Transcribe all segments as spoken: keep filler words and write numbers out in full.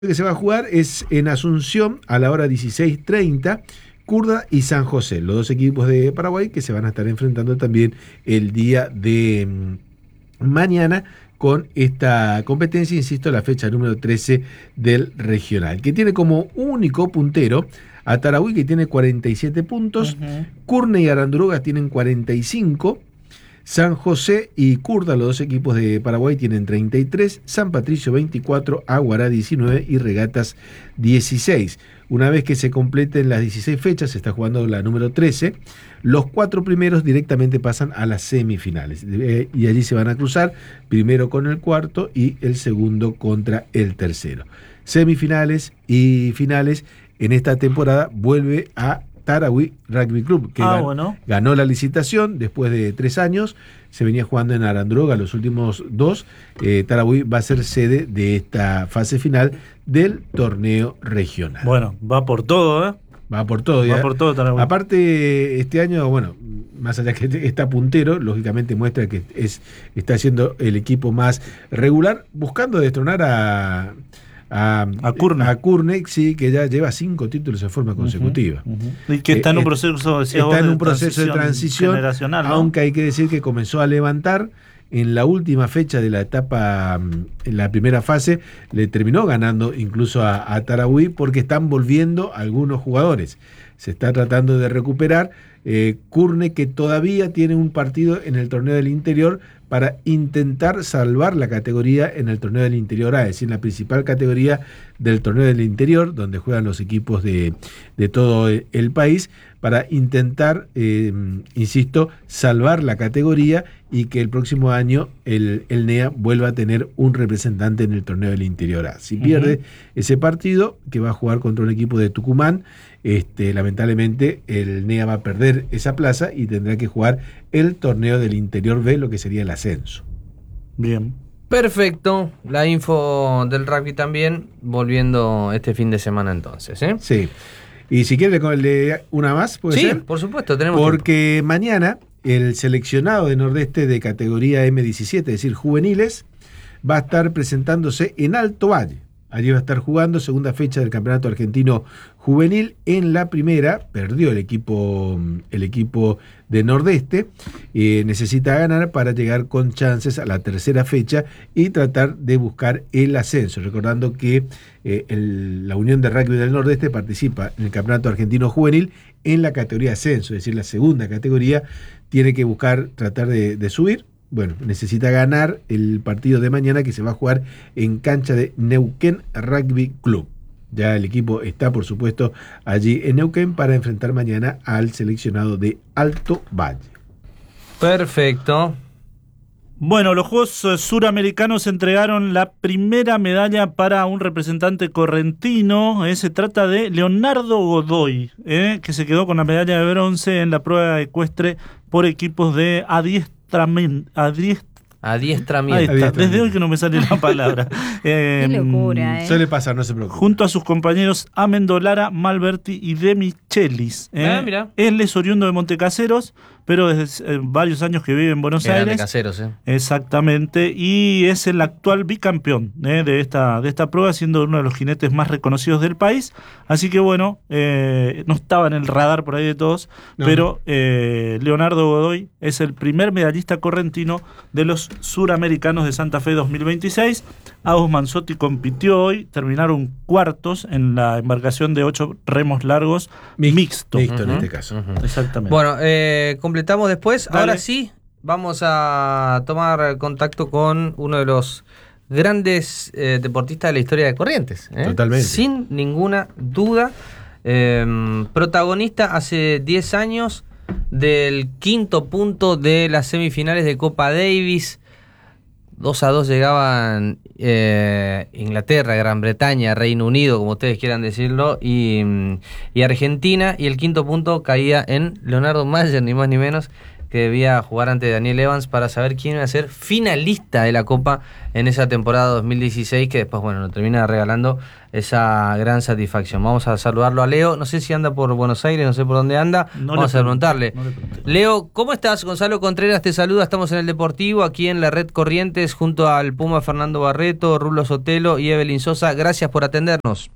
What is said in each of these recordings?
que se va a jugar es en Asunción a la hora dieciséis treinta, Curda y San José, los dos equipos de Paraguay que se van a estar enfrentando también el día de mañana con esta competencia, insisto, la fecha número trece del regional, que tiene como único puntero a Tarahui, que tiene cuarenta y siete puntos, uh-huh. Curne y Aranduroga tienen cuarenta y cinco, San José y Curda, los dos equipos de Paraguay, tienen treinta y tres, San Patricio veinticuatro, Aguará diecinueve y Regatas dieciséis. Una vez que se completen las dieciséis fechas, se está jugando la número trece, los cuatro primeros directamente pasan a las semifinales. Y allí se van a cruzar, primero con el cuarto y el segundo contra el tercero. Semifinales y finales, en esta temporada vuelve a Tarahui Rugby Club, que ah, ganó, bueno. ganó la licitación después de tres años. Se venía jugando en Aranduroga los últimos dos. Eh, Tarahui va a ser sede de esta fase final del torneo regional. Bueno, va por todo, ¿eh? Va por todo. Va ya. por todo Tarahui. Aparte, este año, bueno, más allá que está puntero, lógicamente muestra que es está siendo el equipo más regular, buscando destronar a... A, a Curne. A Curne, sí, que ya lleva cinco títulos en forma consecutiva. Uh-huh, uh-huh. Y que está en un proceso, decía está vos, en un de proceso transición de transición, generacional, ¿no? Aunque hay que decir que comenzó a levantar en la última fecha de la etapa, en la primera fase, le terminó ganando incluso a, a Tarahui, porque están volviendo algunos jugadores. Se está tratando de recuperar. Eh, Curne, que todavía tiene un partido en el torneo del interior para intentar salvar la categoría en el torneo del interior A, es decir, la principal categoría del torneo del interior, donde juegan los equipos de, de todo el país, para intentar, eh, insisto, salvar la categoría y que el próximo año el, el N E A vuelva a tener un representante en el torneo del interior A. Si pierde uh-huh. ese partido, que va a jugar contra un equipo de Tucumán, este, lamentablemente el N E A va a perder esa plaza y tendrá que jugar el torneo del interior B, lo que sería el ascenso. Bien. Perfecto, la info del rugby también, volviendo este fin de semana entonces, ¿eh? Sí. Y si quiere le una más, ¿puede sí, ser? Sí, por supuesto, tenemos Porque tiempo. Mañana el seleccionado de Nordeste de categoría eme diecisiete, es decir, juveniles, va a estar presentándose en Alto Valle. Allí va a estar jugando segunda fecha del Campeonato Argentino Juvenil. En la primera perdió el equipo, el equipo de Nordeste. Eh, necesita ganar para llegar con chances a la tercera fecha y tratar de buscar el ascenso. Recordando que eh, el, la Unión de Rugby del Nordeste participa en el Campeonato Argentino Juvenil en la categoría ascenso, es decir, la segunda categoría. Tiene que buscar tratar de, de subir. Bueno, necesita ganar el partido de mañana, que se va a jugar en cancha de Neuquén Rugby Club. Ya el equipo está, por supuesto, allí en Neuquén para enfrentar mañana al seleccionado de Alto Valle. Perfecto. Bueno, los Juegos Suramericanos entregaron la primera medalla para un representante correntino. Eh, se trata de Leonardo Godoy, eh, que se quedó con la medalla de bronce en la prueba ecuestre por equipos de adiestramiento. Adiest Adiestramiento. Ahí está. Adiestramiento. Desde hoy que no me sale la palabra. eh, Qué locura, ¿eh? Suele pasar, no se preocupe. Junto a sus compañeros Amendolara, Malberti y De Michelis. Eh. Ah, mira. Él es oriundo de Montecaseros, pero desde eh, varios años que vive en Buenos Eran Aires. De Caseros, ¿eh? Exactamente. Y es el actual bicampeón eh, de, esta, de esta prueba, siendo uno de los jinetes más reconocidos del país. Así que bueno, eh, no estaba en el radar por ahí de todos, no. pero eh, Leonardo Godoy es el primer medallista correntino de los Suramericanos de Santa Fe dos mil veintiséis. Agus Manzotti compitió hoy, terminaron cuartos en la embarcación de ocho remos largos Mi, mixto. Mixto uh-huh, en este caso. Uh-huh. Exactamente. Bueno, eh, completamos después. Dale. Ahora sí, vamos a tomar contacto con uno de los grandes eh, deportistas de la historia de Corrientes. ¿eh? Totalmente. Sin ninguna duda. Eh, protagonista hace diez años del quinto punto de las semifinales de Copa Davis. dos a dos llegaban eh, Inglaterra, Gran Bretaña, Reino Unido, como ustedes quieran decirlo, y, y Argentina, y el quinto punto caía en Leonardo Mayer, ni más ni menos, que debía jugar ante Daniel Evans para saber quién iba a ser finalista de la Copa en esa temporada dos mil dieciséis, que después, bueno, nos termina regalando esa gran satisfacción. Vamos a saludarlo a Leo, no sé si anda por Buenos Aires, no sé por dónde anda, No vamos le a preguntarle. no le pregunté. Leo, ¿cómo estás? Gonzalo Contreras te saluda, estamos en el Deportivo, aquí en la Red Corrientes, junto al Puma Fernando Barreto, Rulo Sotelo y Evelyn Sosa, gracias por atendernos.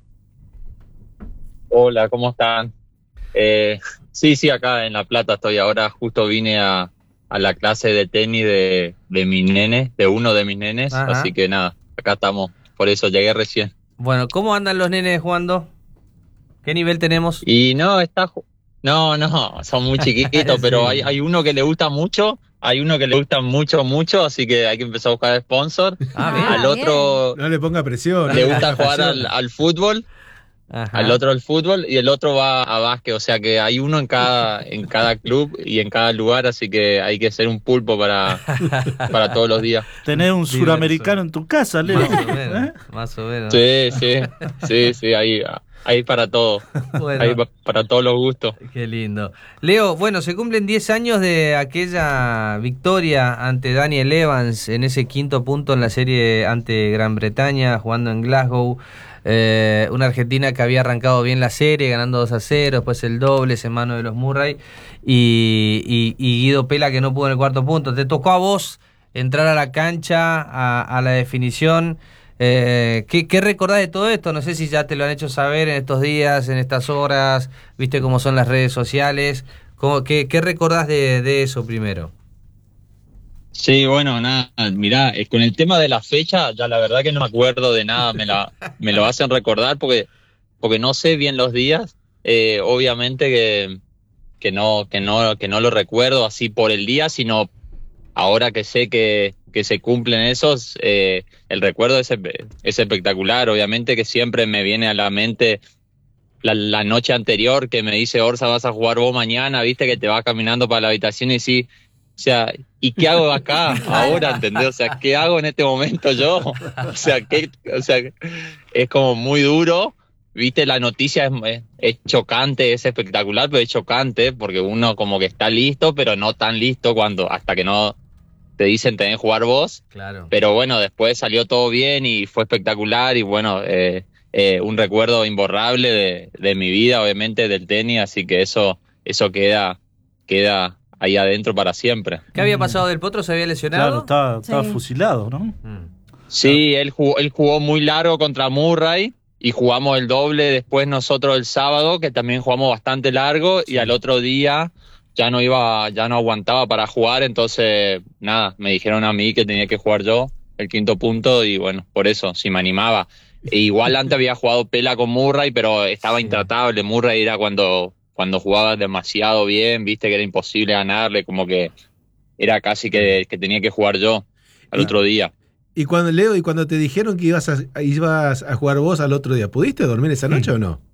Hola, ¿cómo están? Eh, sí, sí, acá en La Plata estoy ahora, justo vine a, a la clase de tenis de, de mi nene, de uno de mis nenes, Ajá. así que nada, acá estamos, por eso llegué recién. Bueno, ¿cómo andan los nenes jugando? ¿Qué nivel tenemos? Y no, está, ju- no, no, son muy chiquitos, Sí. pero hay, hay uno que le gusta mucho, hay uno que le gusta mucho, mucho, así que hay que empezar a buscar sponsor. Ah, bien. Al otro No le ponga presión. le no gusta le jugar apasiona. al, al fútbol. Ajá. Al otro el fútbol y el otro va a básquet, o sea que hay uno en cada en cada club y en cada lugar, así que hay que ser un pulpo para, para todos los días. Tenés un Diverso. suramericano en tu casa, Leo. Más o menos, ¿Eh? más o menos. Sí, sí, sí, sí, hay, hay para todo, Bueno, hay pa- para todos los gustos. qué lindo. Leo, bueno, se cumplen diez años de aquella victoria ante Daniel Evans en ese quinto punto en la serie ante Gran Bretaña, jugando en Glasgow. Eh, una Argentina que había arrancado bien la serie, ganando dos a cero, después el doble en mano de los Murray, y, y, y Guido Pela que no pudo en el cuarto punto. Te tocó a vos entrar a la cancha, a, a la definición. Eh, ¿qué, ¿Qué recordás de todo esto? No sé si ya te lo han hecho saber en estos días, en estas horas, viste cómo son las redes sociales. ¿Cómo, qué, ¿Qué recordás de, de eso primero? Sí, bueno, nada, mirá, eh, con el tema de la fecha, ya la verdad que no me acuerdo de nada, me la me lo hacen recordar porque porque no sé bien los días, eh, obviamente que que no que no que no lo recuerdo así por el día, sino ahora que sé que que se cumplen esos, eh, el recuerdo es, espe- es espectacular, obviamente que siempre me viene a la mente la, la noche anterior que me dice Orsa, vas a jugar vos mañana, viste que te vas caminando para la habitación y sí, o sea, ¿y qué hago acá ahora? ¿Entendés? O sea, ¿qué hago en este momento yo? O sea, ¿qué, o sea, es como muy duro, viste, la noticia es, es, es chocante, es espectacular, pero es chocante porque uno como que está listo, pero no tan listo cuando hasta que no te dicen tenés que jugar vos. Claro. Pero bueno, después salió todo bien y fue espectacular y bueno, eh, eh, un recuerdo imborrable de, de mi vida, obviamente, del tenis, así que eso, eso queda, queda ahí adentro para siempre. ¿Qué había pasado del Potro? ¿Se había Claro, lesionado? estaba, estaba Sí. fusilado, ¿no? Mm. Sí, él jugó, él jugó muy largo contra Murray y jugamos el doble después nosotros el sábado, que también jugamos bastante largo, Sí. y al otro día ya no iba, ya no aguantaba para jugar, entonces nada, me dijeron a mí que tenía que jugar yo el quinto punto y bueno, por eso, si me animaba. E igual antes había jugado Pela con Murray, pero estaba Sí. intratable. Murray era cuando, cuando jugaba demasiado bien, viste que era imposible ganarle, como que era casi que, que tenía que jugar yo al Y- otro día. Y cuando Leo, y cuando te dijeron que ibas a, ibas a jugar vos al otro día, ¿pudiste dormir esa noche o no?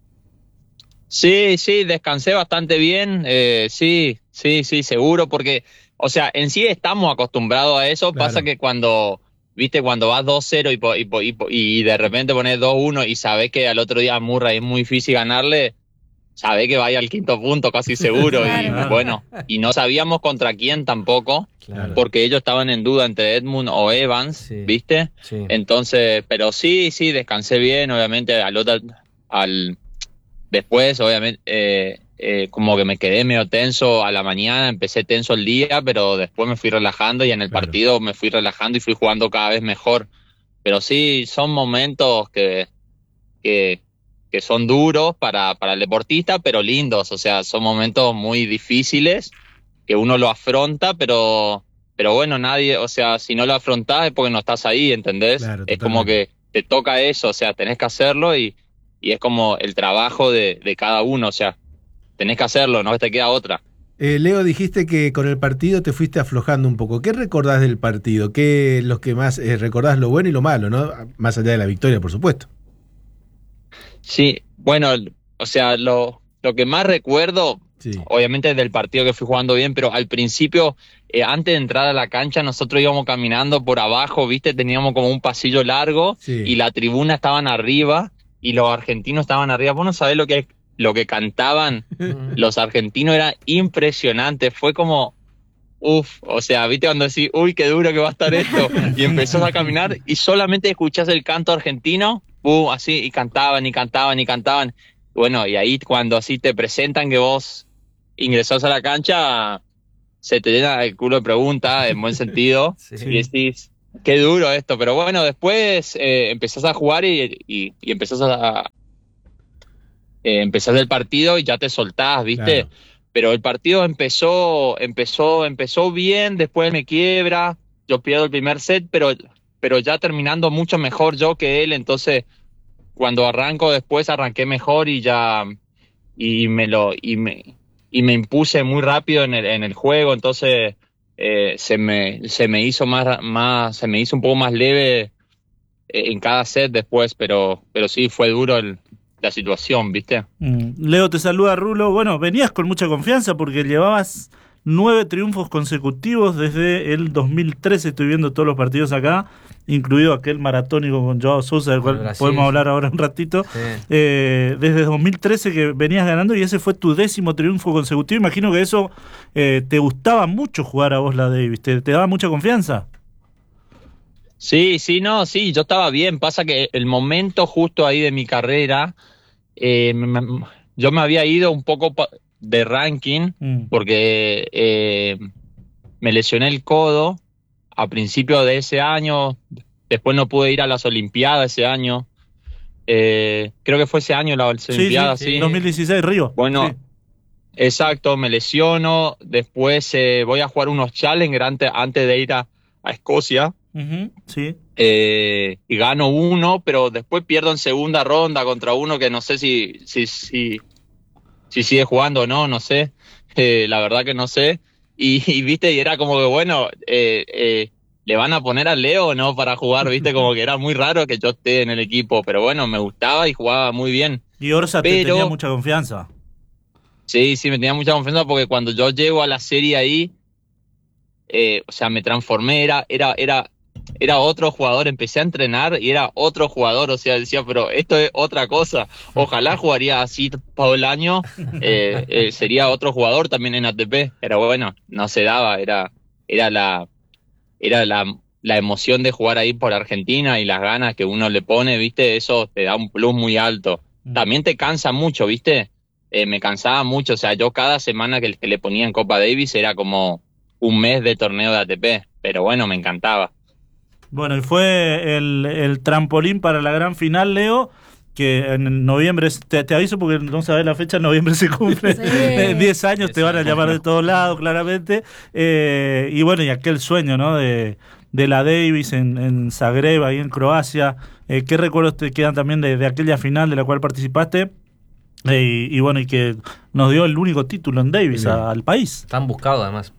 Sí, sí, descansé bastante bien, eh, sí, sí, sí, seguro, porque, o sea, en sí estamos acostumbrados a eso, Claro. pasa que cuando, viste, cuando vas dos cero y, po- y, po- y, po- y de repente pones dos uno y sabés que al otro día a Murray es muy difícil ganarle, sabés que vaya al quinto punto casi seguro, y Claro. bueno, y no sabíamos contra quién tampoco, Claro. porque ellos estaban en duda entre Edmund o Evans, Sí. viste, Sí. entonces, pero sí, sí, descansé bien, obviamente, al otro, al después, obviamente, eh, eh, como que me quedé medio tenso a la mañana, empecé tenso el día, pero después me fui relajando y en el Claro. partido me fui relajando y fui jugando cada vez mejor. Pero sí, son momentos que, que, que son duros para, para el deportista, pero lindos, o sea, son momentos muy difíciles que uno lo afronta, pero, pero bueno, nadie, o sea, si no lo afrontás es porque no estás ahí, ¿entendés? Claro, es como que te toca eso, o sea, tenés que hacerlo y, y es como el trabajo de, de cada uno, o sea, tenés que hacerlo, no te queda otra. Eh, Leo, dijiste que con el partido te fuiste aflojando un poco. ¿Qué recordás del partido? ¿Qué los que más eh, recordás lo bueno y lo malo, ¿no? Más allá de la victoria, por supuesto. Sí, bueno, o sea, lo, lo que más recuerdo, Sí. obviamente del partido que fui jugando bien, pero al principio, eh, antes de entrar a la cancha, nosotros íbamos caminando por abajo, viste, teníamos como un pasillo largo Sí. y la tribuna estaban arriba y los argentinos estaban arriba. Vos no sabés lo que, lo que cantaban Mm. los argentinos, era impresionante, fue como, uff, o sea, viste cuando decís, uy, qué duro que va a estar esto, y empezás a caminar y solamente escuchás el canto argentino, uh, así, y cantaban, y cantaban, y cantaban. Bueno, y ahí cuando así te presentan que vos ingresás a la cancha, se te llena el culo de preguntas, en buen sentido, Sí. y decís, qué duro esto, pero bueno, después eh, empezás a jugar y, y, y empezás a... Eh, empezás el partido y ya te soltás, ¿viste? Claro. Pero el partido empezó, empezó, empezó bien, después me quiebra, yo pierdo el primer set, pero, pero ya terminando mucho mejor yo que él, entonces cuando arranco después arranqué mejor y ya y me lo y me y me impuse muy rápido en el en el juego, entonces eh, se me se me hizo más más se me hizo un poco más leve eh, en cada set después, pero pero sí fue duro el la situación, ¿viste? Mm. Leo, te saluda Rulo. Bueno, venías con mucha confianza porque llevabas nueve triunfos consecutivos desde el dos mil trece. Estoy viendo todos los partidos acá, incluido aquel maratónico con Joao Sousa, del cual Brasil, podemos sí. hablar ahora un ratito. Sí. Eh, desde dos mil trece que venías ganando y ese fue tu décimo triunfo consecutivo. Imagino que eso eh, te gustaba mucho jugar a vos la Davis. ¿Te, te daba mucha confianza? Sí, sí, no, sí, yo estaba bien. Pasa que el momento justo ahí de mi carrera, eh, me- me- yo me había ido un poco pa- de ranking Mm. porque eh, me lesioné el codo a principio de ese año. Después no pude ir a las Olimpiadas ese año. Eh, creo que fue ese año las Sí, Olimpiadas, sí, sí. dos mil dieciséis, Río. Bueno, Sí. exacto, me lesiono. Después eh, voy a jugar unos Challenger antes, antes de ir a, a Escocia. Ujú, sí. Eh, y gano uno, pero después pierdo en segunda ronda contra uno que no sé si, si, si, si sigue jugando o no, no sé. Eh, la verdad que no sé. Y, y viste, y era como que bueno, eh, eh, le van a poner a Leo o no para jugar, viste, como que era muy raro que yo esté en el equipo, pero bueno, me gustaba y jugaba muy bien. Y Orsa te Pero- tenía mucha confianza. Sí, sí, me tenía mucha confianza porque cuando yo llego a la serie ahí, eh, o sea, me transformé, era, era, era, era otro jugador, empecé a entrenar y era otro jugador, o sea, decía, pero esto es otra cosa, ojalá jugaría así todo el año, eh, eh, sería otro jugador también en A T P, pero bueno, no se daba, era, era la, era la, la emoción de jugar ahí por Argentina y las ganas que uno le pone, viste, eso te da un plus muy alto. También te cansa mucho, viste, eh, me cansaba mucho, o sea, yo cada semana que, que le ponía en Copa Davis era como un mes de torneo de A T P, pero bueno, me encantaba. Bueno, y fue el, el trampolín para la gran final, Leo, que en noviembre, te, te aviso porque no sabes la fecha, en noviembre se cumple Sí. eh, diez años, te van a llamar de todos lados, claramente. Eh, y bueno, y aquel sueño, ¿no? De, de la Davis en, en Zagreb, ahí en Croacia. Eh, ¿Qué recuerdos te quedan también de, de aquella final de la cual participaste? Eh, y, y bueno, y que nos dio el único título en Davis a- al país. Tan buscado además.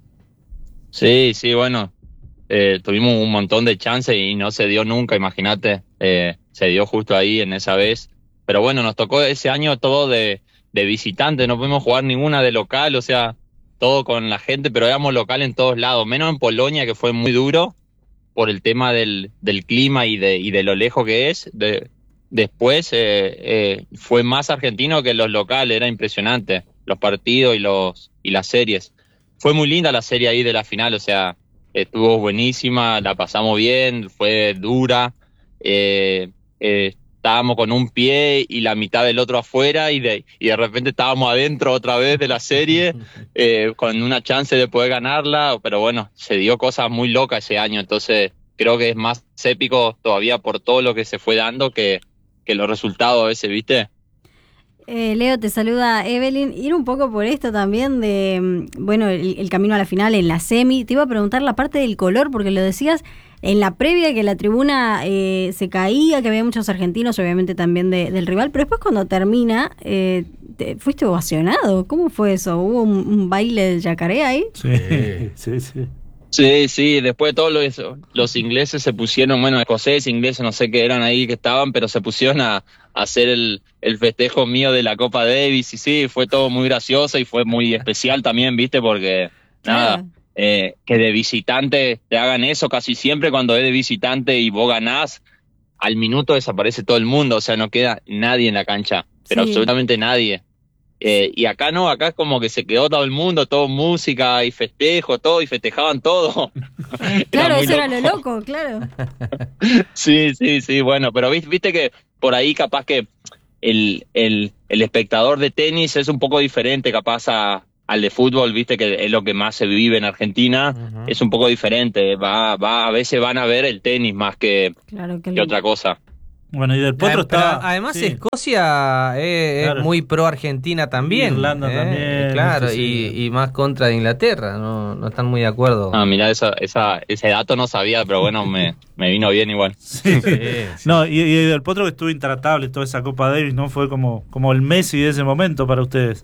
Sí, sí, bueno, eh, tuvimos un montón de chances y no se dio nunca, imagínate, eh, se dio justo ahí en esa vez. Pero bueno, nos tocó ese año todo de, de visitante, no pudimos jugar ninguna de local, o sea, todo con la gente, pero éramos local en todos lados, menos en Polonia, que fue muy duro por el tema del, del clima y de, y de lo lejos que es. De, después eh, eh, fue más argentino que los locales, era impresionante, los partidos y, los, y las series. Fue muy linda la serie ahí de la final, o sea, estuvo buenísima, la pasamos bien, fue dura, eh, eh, estábamos con un pie y la mitad del otro afuera y de, y de repente estábamos adentro otra vez de la serie, eh, con una chance de poder ganarla, pero bueno, se dio cosas muy locas ese año, entonces creo que es más épico todavía por todo lo que se fue dando que, que los resultados a veces, ¿viste? Eh, Leo, te saluda Evelyn. Ir un poco por esto también de, mm, bueno, el, el camino a la final en la semi. Te iba a preguntar la parte del color, porque lo decías en la previa que la tribuna eh, se caía, que había muchos argentinos, obviamente también de- del rival, pero después cuando termina, eh, te- fuiste ovacionado. ¿Cómo fue eso? ¿Hubo un, un baile de yacaré ahí? Sí, sí, sí. Sí, sí, después todos los, los ingleses se pusieron, bueno, escoceses, ingleses, no sé qué eran ahí que estaban, pero se pusieron a, a hacer el, el festejo mío de la Copa Davis y sí, fue todo muy gracioso y fue muy especial también, ¿viste? Porque, nada, Claro. eh, que de visitante te hagan eso casi siempre cuando es de visitante y vos ganás, al minuto desaparece todo el mundo, o sea, no queda nadie en la cancha, pero Sí. absolutamente nadie. Eh, y acá no, acá es como que se quedó todo el mundo, todo música y festejo, todo, y festejaban todo. Claro, muy eso era loco. lo loco, claro. Sí, sí, sí, bueno, pero viste, viste que por ahí capaz que el, el, el espectador de tenis es un poco diferente capaz a, al de fútbol, viste que es lo que más se vive en Argentina, Ujú. es un poco diferente, va, va, a veces van a ver el tenis más que, Claro que que otra cosa. Bueno, y del Potro Ah, pero estaba... además sí. Escocia es, Claro. es muy pro Argentina también. Irlanda ¿eh? también, Claro, este, sí. y, y más contra de Inglaterra, no, no están muy de acuerdo. Ah, mirá, esa, esa, ese dato no sabía, pero bueno, me, me vino bien igual. Sí. Sí, sí. No, y, y del Potro que estuvo intratable toda esa Copa Davis, ¿no? Fue como, como el Messi de ese momento para ustedes.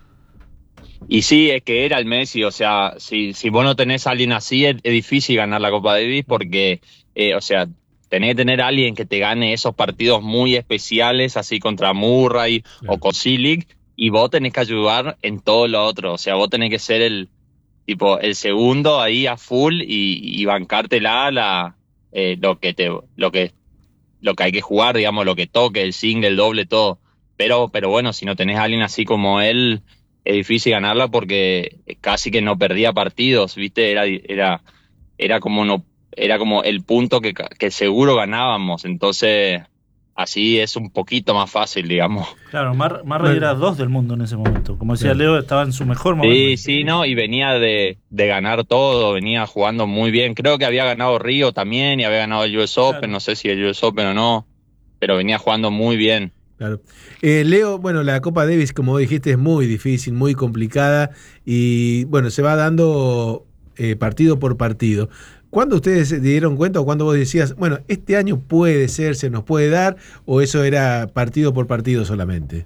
Y sí, es que era el Messi, o sea, si, si vos no tenés a alguien así, es, es difícil ganar la Copa Davis porque, eh, o sea, tenés que tener a alguien que te gane esos partidos muy especiales, así contra Murray Claro. o con Cilic, y vos tenés que ayudar en todo lo otro, o sea, vos tenés que ser el tipo el segundo ahí a full y, y bancártela la, eh, lo que te, lo que, lo que hay que jugar, digamos, lo que toque, el single, el doble, todo. Pero, pero bueno, si no tenés a alguien así como él, es difícil ganarla porque casi que no perdía partidos, ¿viste? Era, era, era como no, era como el punto que, que seguro ganábamos. Entonces, así es un poquito más fácil, digamos. Claro, Mar, Murray Bueno. era dos del mundo en ese momento. Como decía Claro. Leo, estaba en su mejor momento. Sí, sí, no, y venía de, de ganar todo, venía jugando muy bien. Creo que había ganado Río también y había ganado el U S Open, Claro. no sé si el U S Open o no, pero venía jugando muy bien. Claro. Eh, Leo, bueno, la Copa Davis, como vos dijiste, es muy difícil, muy complicada y bueno, se va dando eh, partido por partido. ¿Cuándo ustedes se dieron cuenta o cuando vos decías, bueno, este año puede ser, se nos puede dar, o eso era partido por partido solamente?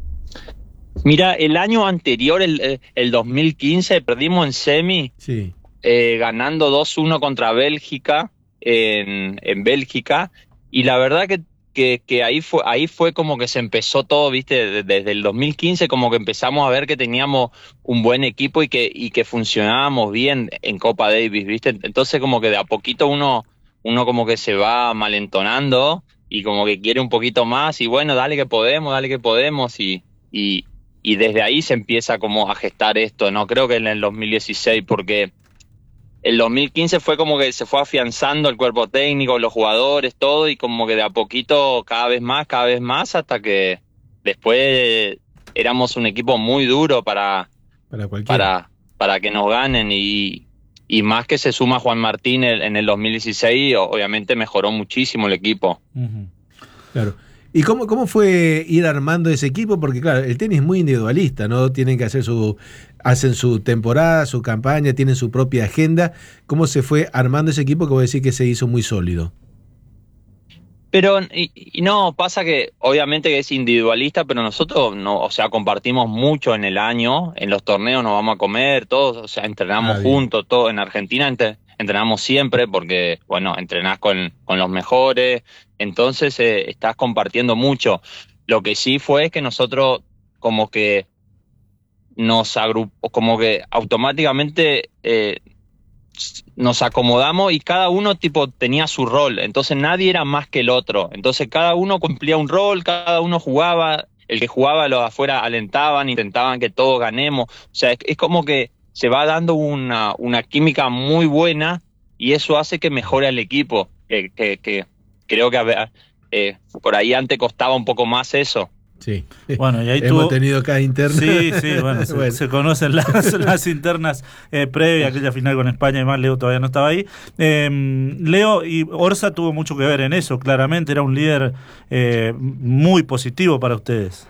Mira, el año anterior, el, el dos mil quince, perdimos en semi, Sí, eh, ganando dos uno contra Bélgica, en, en Bélgica, y la verdad que, que, que ahí fue ahí fue como que se empezó todo, viste, desde el dos mil quince como que empezamos a ver que teníamos un buen equipo y que, y que funcionábamos bien en Copa Davis, viste, entonces como que de a poquito uno, uno como que se va malentonando y como que quiere un poquito más y bueno, dale que podemos, dale que podemos y, y, y desde ahí se empieza como a gestar esto, no creo que en el dos mil dieciséis, porque el dos mil quince fue como que se fue afianzando el cuerpo técnico, los jugadores, todo, y como que de a poquito cada vez más, cada vez más, hasta que después éramos un equipo muy duro para, para cualquiera. para, para que nos ganen y, y más que se suma Juan Martín en, en el dos mil dieciséis, obviamente mejoró muchísimo el equipo. Ujú. Claro. ¿Y cómo, cómo fue ir armando ese equipo? Porque claro, el tenis es muy individualista, ¿no? Tienen que hacer su, hacen su temporada, su campaña, tienen su propia agenda. ¿Cómo se fue armando ese equipo que vos decís que se hizo muy sólido? Pero, y, y no, pasa que obviamente que es individualista, pero nosotros, no, o sea, compartimos mucho en el año, en los torneos nos vamos a comer, todos, o sea, entrenamos Ah, bien. juntos, todo, en Argentina entre- entrenamos siempre porque, bueno, entrenás con, con los mejores, entonces eh, estás compartiendo mucho. Lo que sí fue es que nosotros como que nos agrupó, como que automáticamente eh, nos acomodamos y cada uno tipo tenía su rol, entonces nadie era más que el otro, entonces cada uno cumplía un rol, cada uno jugaba, el que jugaba los de afuera alentaban, intentaban que todos ganemos, o sea, es, es como que se va dando una, una química muy buena y eso hace que mejore el equipo, que, que, que creo que a ver, eh, por ahí antes costaba un poco más eso. Sí. Bueno, y ahí Hemos tuvo- tenido acá interna. Sí, sí, bueno, se, Bueno. se conocen las, las internas eh, previas, aquella final con España y más, Leo todavía no estaba ahí. Eh, Leo y Orsa tuvo mucho que ver en eso, claramente, era un líder eh, muy positivo para ustedes.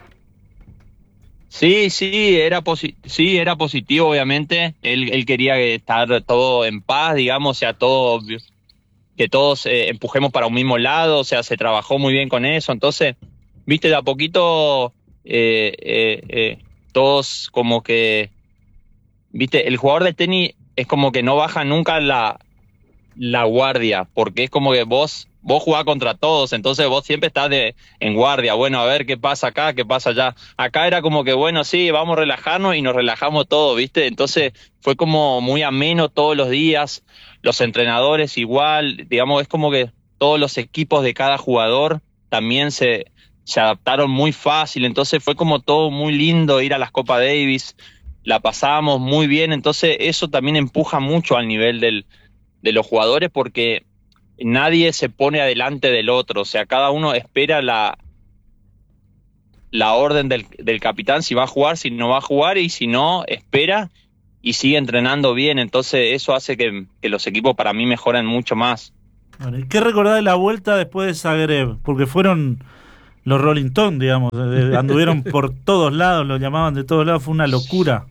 Sí, sí, era posi- sí, era positivo, obviamente. Él, él quería estar todo en paz, digamos, o sea, todo, que todos eh, empujemos para un mismo lado, o sea, se trabajó muy bien con eso. Entonces, viste, de a poquito, eh, eh, eh, todos como que, viste, el jugador de tenis es como que no baja nunca la, la guardia, porque es como que vos, vos jugás contra todos, entonces vos siempre estás de, en guardia, bueno, a ver qué pasa acá, qué pasa allá. Acá era como que, bueno, sí, vamos a relajarnos y nos relajamos todos, ¿viste? Entonces fue como muy ameno todos los días, los entrenadores igual, digamos, es como que todos los equipos de cada jugador también se, se adaptaron muy fácil, entonces fue como todo muy lindo ir a las Copa Davis, la pasábamos muy bien, entonces eso también empuja mucho al nivel del, de los jugadores porque nadie se pone adelante del otro, o sea, cada uno espera la, la orden del, del capitán, si va a jugar, si no va a jugar, y si no, espera y sigue entrenando bien, entonces eso hace que, que los equipos para mí mejoran mucho más. Bueno, ¿y qué recordás de la vuelta después de Zagreb? Porque fueron los Rolling Stones, digamos, eh, anduvieron por todos lados, lo llamaban de todos lados, fue una locura.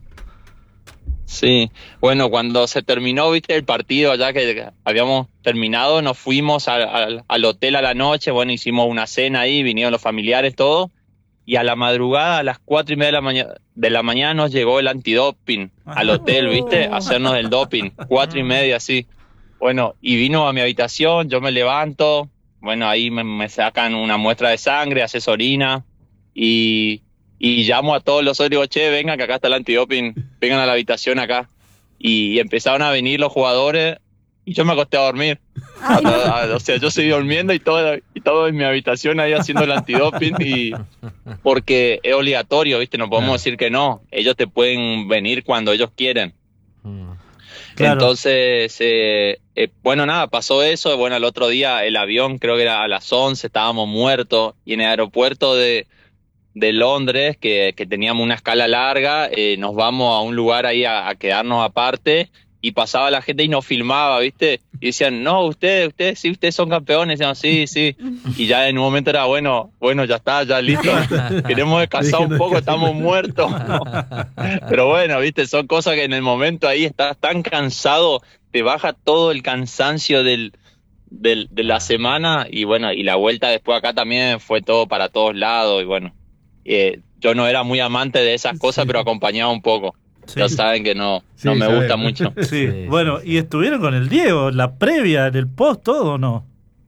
Sí, bueno, cuando se terminó, viste, el partido allá que habíamos terminado, nos fuimos a, a, al hotel a la noche, bueno, hicimos una cena ahí, vinieron los familiares, todo, y a la madrugada, a las cuatro y media de la, mañana, de la mañana nos llegó el antidoping al hotel, viste, a hacernos el doping, cuatro y media, así. Bueno, y vino a mi habitación, yo me levanto, bueno, ahí me, me sacan una muestra de sangre, asesorina, y, y llamo a todos los otros, digo, che, vengan que acá está el antidoping, vengan a la habitación acá. Y, y empezaron a venir los jugadores, y yo me acosté a dormir. Ay, no. a, a, o sea, yo seguí durmiendo y todo, y todo en mi habitación ahí haciendo el antidoping, y porque es obligatorio, ¿viste? No podemos decir que no. Ellos te pueden venir cuando ellos quieren. Claro. Entonces, eh, eh, bueno, nada, pasó eso. Bueno, el otro día el avión, creo que era a las once, estábamos muertos. Y en el aeropuerto de, de Londres, que, que teníamos una escala larga, eh, nos vamos a un lugar ahí a, a quedarnos aparte. Y pasaba la gente y nos filmaba, ¿viste? Y decían, no, ustedes, ustedes, sí, ustedes son campeones. Y decían, sí, sí. Y ya en un momento era, bueno, bueno, ya está, ya listo. Queremos descansar un poco, estamos muertos. Pero bueno, ¿viste? Son cosas que en el momento ahí estás tan cansado, te baja todo el cansancio del, del, de la semana. Y bueno, y la vuelta después acá también fue todo para todos lados. Y bueno, eh, yo no era muy amante de esas cosas, pero acompañaba un poco. Sí. Ya saben que no, Sí, no me saben. gusta mucho. Sí. Sí, Bueno, y estuvieron con el Diego, la previa, el post, todo, ¿o no?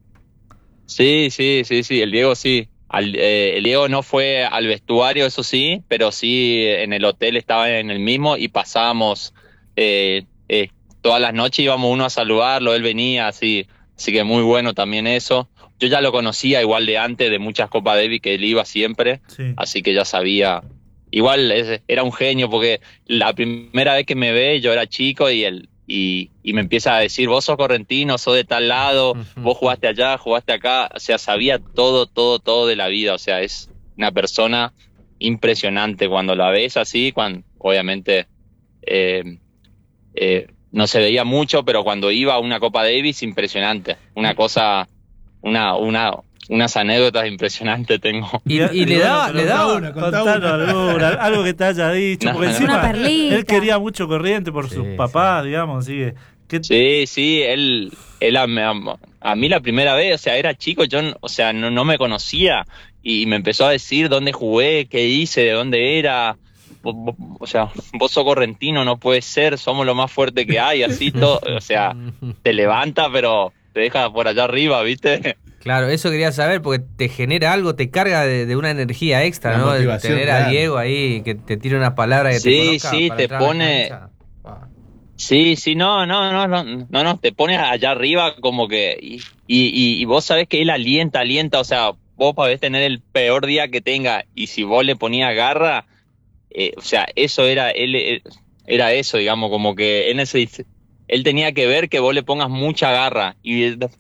Sí, sí, sí, sí, el Diego sí. Al, eh, el Diego no fue al vestuario, eso sí, pero sí en el hotel estaba en el mismo y pasábamos eh, eh, todas las noches, íbamos uno a saludarlo, él venía, así, así que muy bueno también eso. Yo ya lo conocía igual de antes, de muchas Copas Davis que él iba siempre, Sí. así que ya sabía. Igual es, era un genio porque la primera vez que me ve yo era chico y él y, y me empieza a decir, vos sos correntino, sos de tal lado, vos jugaste allá, jugaste acá, o sea, sabía todo, todo, todo de la vida, o sea, es una persona impresionante cuando la ves así, cuando obviamente eh, eh, no se veía mucho, pero cuando iba a una Copa Davis, impresionante, una cosa, una, una unas anécdotas impresionantes tengo. Y, y le daba, pero le contá daba. una, contá contanos una. alguna, algo que te haya dicho, No, porque no. encima Una perlita. él quería mucho Corriente por Sí, sus sí. papás, digamos, así que, que- Sí, sí, él, él a, a- a mí la primera vez, o sea, era chico, yo, o sea, no, no me conocía y me empezó a decir dónde jugué, qué hice, de dónde era. Vos- vos- O sea, vos sos correntino, no puede ser, somos lo más fuerte que hay, así todo, o sea, te levanta, pero te deja por allá arriba, ¿viste? Claro, eso quería saber porque te genera algo, te carga de, de una energía extra, La ¿no? De motivación, tener a claro. Diego ahí que te tire unas palabras que Sí, te conozca sí, para te entrar a la pone- cancha. Wow. Sí, sí, no, no, no, no, no, no, te pones allá arriba como que, y, y, y vos sabés que él alienta, alienta, o sea, vos podés tener el peor día que tenga, y si vos le ponías garra, eh, o sea, eso era, él, él- era eso, digamos, como que en ese, él tenía que ver que vos le pongas mucha garra, y de,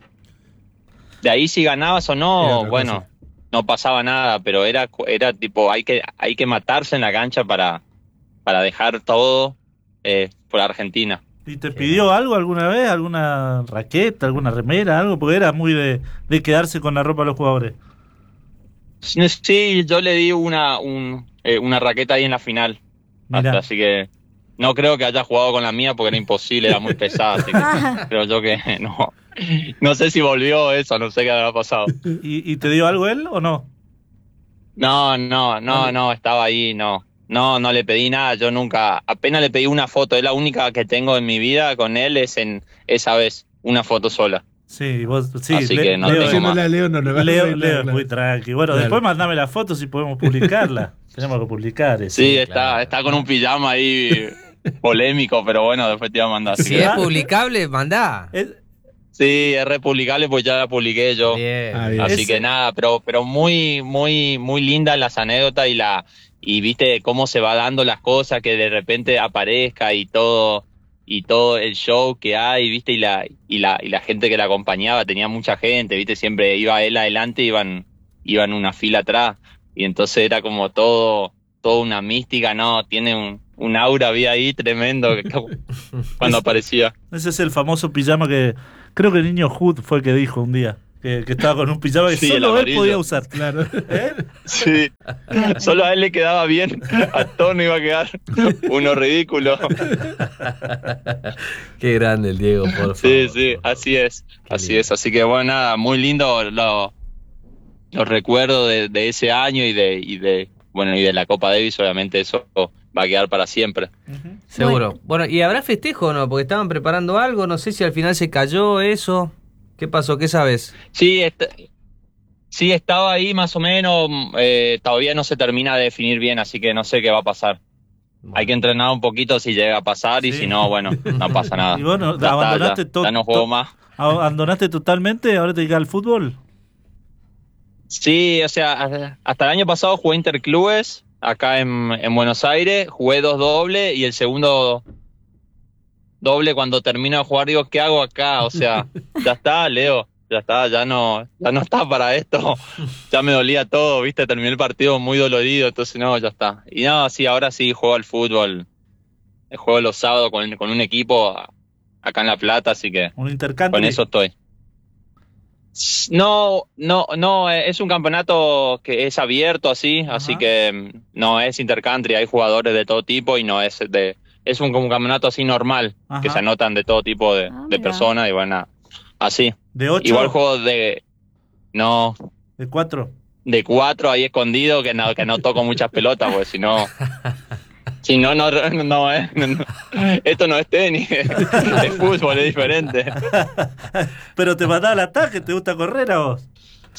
de ahí si ganabas o Era no, otra bueno, cosa. no pasaba nada, pero era, era tipo, hay que, hay que matarse en la cancha para, para dejar todo eh, por Argentina. ¿Y te pidió algo alguna vez? ¿Alguna raqueta, alguna remera, algo? Porque era muy de, de quedarse con la ropa de los jugadores. Sí, yo le di una, un, eh, una raqueta ahí en la final. Mirá. Hasta, así que no creo que haya jugado con la mía porque era imposible, era muy pesada. Así que creo yo que no. No sé si volvió eso, no sé qué habrá pasado. ¿Y, y te dio algo él o no? No, no, no, no, estaba ahí, no. No, no le pedí nada, yo nunca, apenas le pedí una foto, es la única que tengo en mi vida con él, es en esa vez, una foto sola. Sí, vos, sí. Así Le- que no Leo, tengo Diciéndole más. a Leo no le va a Leo, decir Leo nada, es claro. muy tranqui. Bueno, Claro. después mandame la foto si podemos publicarla. Tenemos que publicar eso. Sí, está, claro. está con un pijama ahí polémico, pero bueno, después te iba a mandar. así Si que- es publicable, mandá. Es- Sí, es republicable, pues ya la publiqué yo. Bien. Ah, bien. Así Ese- que nada, pero, pero muy, muy, muy lindas las anécdotas y la, y viste cómo se va dando las cosas, que de repente aparezca y todo, y todo el show que hay, viste, y la, y la, y la gente que la acompañaba, tenía mucha gente, viste, siempre iba él adelante, iban, iban una fila atrás, y entonces era como todo, todo una mística, no, tiene un, un aura, había ahí tremendo cuando aparecía. Ese es el famoso pijama que creo que el niño Hood fue el que dijo un día. Que, que estaba con un pijama que Sí, el solo él amarillo. podía usar. Claro. Sí, solo a él le quedaba bien, a todos no iba a quedar uno ridículo. Qué grande el Diego, por favor. Sí, sí, así es, Qué así lindo. es. Así que bueno, nada, muy lindo lo- los recuerdos de, de ese año y de, y de, bueno, y de la Copa Davis, obviamente eso va a quedar para siempre. Seguro. Bueno, ¿y habrá festejo o no? Porque estaban preparando algo, no sé si al final se cayó eso. ¿Qué pasó? ¿Qué sabes? Sí, est- sí estaba ahí más o menos, eh, todavía no se termina de definir bien, así que no sé qué va a pasar. Hay que entrenar un poquito si llega a pasar y Sí. si no, bueno, no pasa nada. Y bueno, Ya está, abandonaste ya, todo. ya no juego más. ¿Abandonaste totalmente? ¿Ahora te dedicas al fútbol? Sí, o sea, hasta el año pasado jugué interclubes acá en, en Buenos Aires, jugué dos dobles y el segundo doble cuando termino de jugar digo, ¿qué hago acá? O sea, ya está, Leo, ya está, ya no, ya no está para esto, ya me dolía todo, viste, terminé el partido muy dolorido, entonces no, ya está. Y no, sí, ahora sí juego al fútbol, juego los sábados con, con un equipo acá en La Plata, así que ¿Un intercambio? con eso estoy. No, no, no, eh, es un campeonato que es abierto así, Ajá. así que mm, no es intercountry, hay jugadores de todo tipo y no es de, es un, como un campeonato así normal, Ajá. que se anotan de todo tipo de, Ah, de mira. personas y bueno, así. ¿De ocho? Igual juego de, no, ¿De cuatro? de cuatro ahí escondido que no, que no toco muchas pelotas, porque si no, si no, no, no, no, eh, no, no. Esto no es tenis, es fútbol, es diferente. Pero te mandaba al ataque, ¿te gusta correr a vos?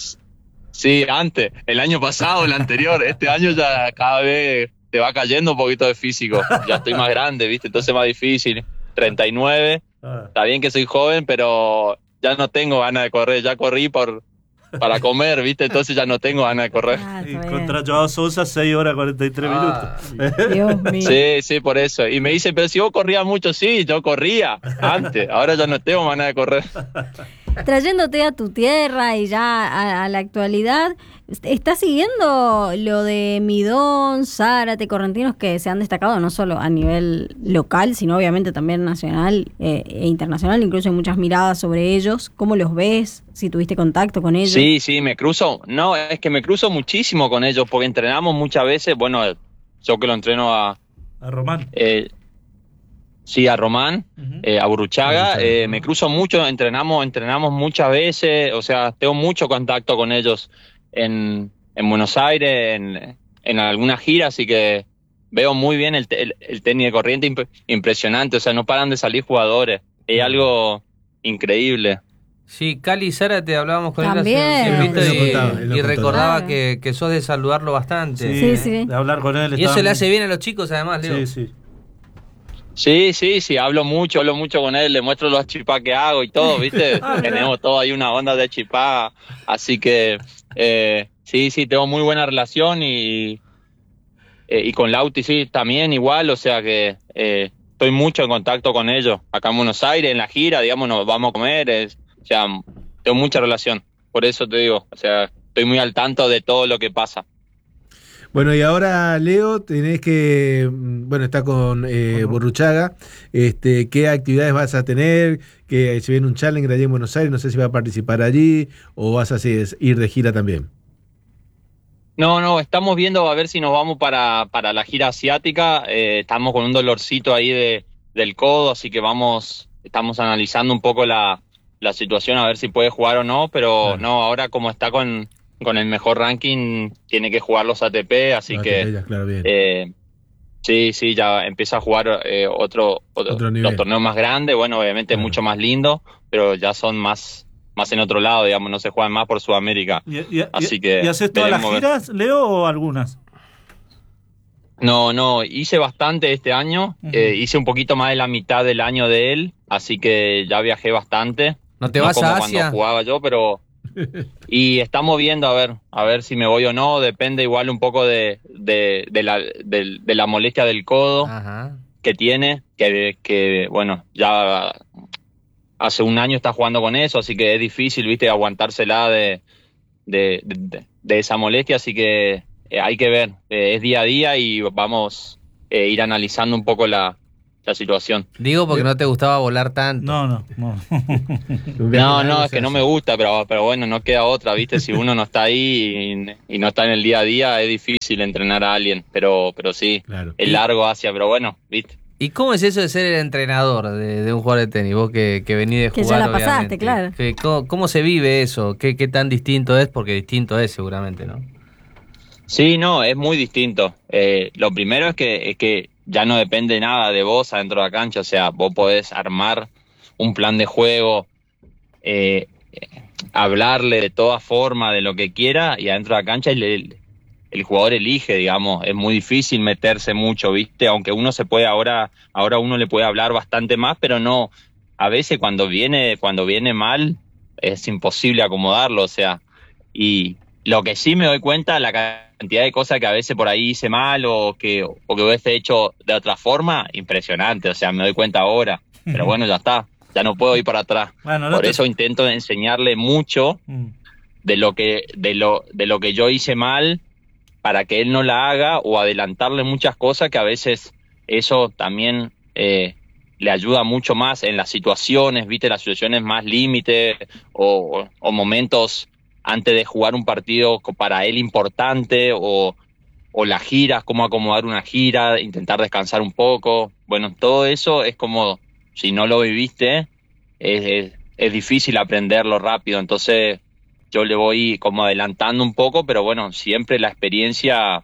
Sí, antes, el año pasado, el anterior, este año ya cada vez te va cayendo un poquito de físico, ya estoy más grande, ¿viste? Entonces es más difícil, treinta y nueve, Ah. está bien que soy joven, pero ya no tengo ganas de correr, ya corrí por para comer, ¿viste? Entonces ya no tengo ganas de correr. Ah, Y está bien. contra Joao Sousa, seis horas cuarenta y tres Ah, minutos. Dios mío. Sí, sí, por eso. Y me dicen, pero si vos corrías mucho, sí, yo corría antes, ahora ya no tengo ganas de correr. Trayéndote a tu tierra y ya a, a la actualidad, ¿estás siguiendo lo de Midón, Zárate, Correntinos que se han destacado no solo a nivel local, sino obviamente también nacional eh, e internacional? Incluso hay muchas miradas sobre ellos. ¿Cómo los ves? Si tuviste contacto con ellos. Sí, sí, me cruzo. No, es que me cruzo muchísimo con ellos porque entrenamos muchas veces. Bueno, yo que lo entreno a, A Román. eh, sí, a Román, Ujú. eh, a Burruchaga, Burruchaga, eh, ¿no? me cruzo mucho, entrenamos, entrenamos muchas veces. O sea, tengo mucho contacto con ellos en, en Buenos Aires, en, en algunas giras, así que veo muy bien el, te- el, el tenis de corriente, imp- impresionante. O sea, no paran de salir jugadores. Es algo increíble. sí, Cali Zárate, hablábamos con También. él hace un tiempito Él lo y, contaba, él lo y contaba. recordaba Claro. que, que sos de saludarlo bastante. Sí, sí. De hablar con él. Y eso estaba le muy- hace bien a los chicos además, Leo. Sí, sí. Sí, sí, sí, hablo mucho, hablo mucho con él, le muestro los chipás que hago y todo, ¿viste? Ah, mira. Tenemos todo ahí una onda de chipá, así que eh, sí, sí, tengo muy buena relación y, eh, y con Lauti sí, también igual, o sea que eh, estoy mucho en contacto con ellos, acá en Buenos Aires, en la gira, digamos, nos vamos a comer, es, o sea, tengo mucha relación, por eso te digo, o sea, estoy muy al tanto de todo lo que pasa. Bueno, y ahora, Leo, tenés que, mm, bueno, está con eh, Burruchaga, este, ¿qué actividades vas a tener? Que se viene un Challenger allí en Buenos Aires, no sé si va a participar allí o vas a así, ir de gira también. No, no, estamos viendo a ver si nos vamos para, para la gira asiática. Eh, estamos con un dolorcito ahí de, del codo, así que vamos, estamos analizando un poco la, la situación, a ver si puede jugar o no, pero Claro. no, ahora como está con, con el mejor ranking, tiene que jugar los A T P, así Ah, que te- ya, claro, bien. eh, sí, sí, ya empieza a jugar eh, otro, otro, Otro nivel. los torneos más grandes, bueno, obviamente Claro. mucho más lindo, pero ya son más, más en otro lado, digamos, no se juegan más por Sudamérica. ¿Y, y, Así y- que ¿y haces todas las veremos, a ver. giras, Leo, o algunas? No, no, hice bastante este año, Ujú. eh, hice un poquito más de la mitad del año de él, así que ya viajé bastante, ¿No te no vas como a cuando Asia? jugaba yo, pero y estamos viendo a ver, a ver si me voy o no, depende igual un poco de, de, de la de, de la molestia del codo Ajá. que tiene, que, que bueno, ya hace un año está jugando con eso, así que es difícil, viste, aguantársela de, de, de, de esa molestia, así que eh, hay que ver, eh, es día a día y vamos a eh, ir analizando un poco la, la situación. Digo porque no te gustaba volar tanto. No, no, no. No, no, es que no me gusta, pero, pero bueno, no queda otra, viste, si uno no está ahí y, y no está en el día a día, es difícil entrenar a alguien, pero, pero sí, Claro. es largo hacia, pero bueno, viste. ¿Y cómo es eso de ser el entrenador de, de un jugador de tenis? Vos que, que venís de Que jugar, ya la pasaste, obviamente. claro. Que- ¿cómo, cómo se vive eso? ¿Qué, ¿Qué tan distinto es? Porque distinto es seguramente, ¿no? Sí, no, es muy distinto. Eh, lo primero es que, es que ya no depende nada de vos adentro de la cancha, o sea, vos podés armar un plan de juego, eh, hablarle de toda forma de lo que quiera y adentro de la cancha el, el, el jugador elige, digamos, es muy difícil meterse mucho, ¿viste? Aunque uno se puede ahora, ahora uno le puede hablar bastante más, pero no, a veces cuando viene, cuando viene mal es imposible acomodarlo, o sea, y lo que sí me doy cuenta, la cantidad de cosas que a veces por ahí hice mal o que, o que hubiese hecho de otra forma, impresionante, o sea, me doy cuenta ahora, pero bueno, ya está, ya no puedo ir para atrás. Bueno, no Por te- eso intento enseñarle mucho Mm. de lo que, de lo, de lo que yo hice mal para que él no la haga o adelantarle muchas cosas que a veces eso también eh, le ayuda mucho más en las situaciones, viste, las situaciones más límite o, o, o momentos antes de jugar un partido co- para él importante o, o las giras, cómo acomodar una gira, intentar descansar un poco. Bueno, todo eso es como, si no lo viviste, es, es, es difícil aprenderlo rápido. Entonces yo le voy como adelantando un poco, pero bueno, siempre la experiencia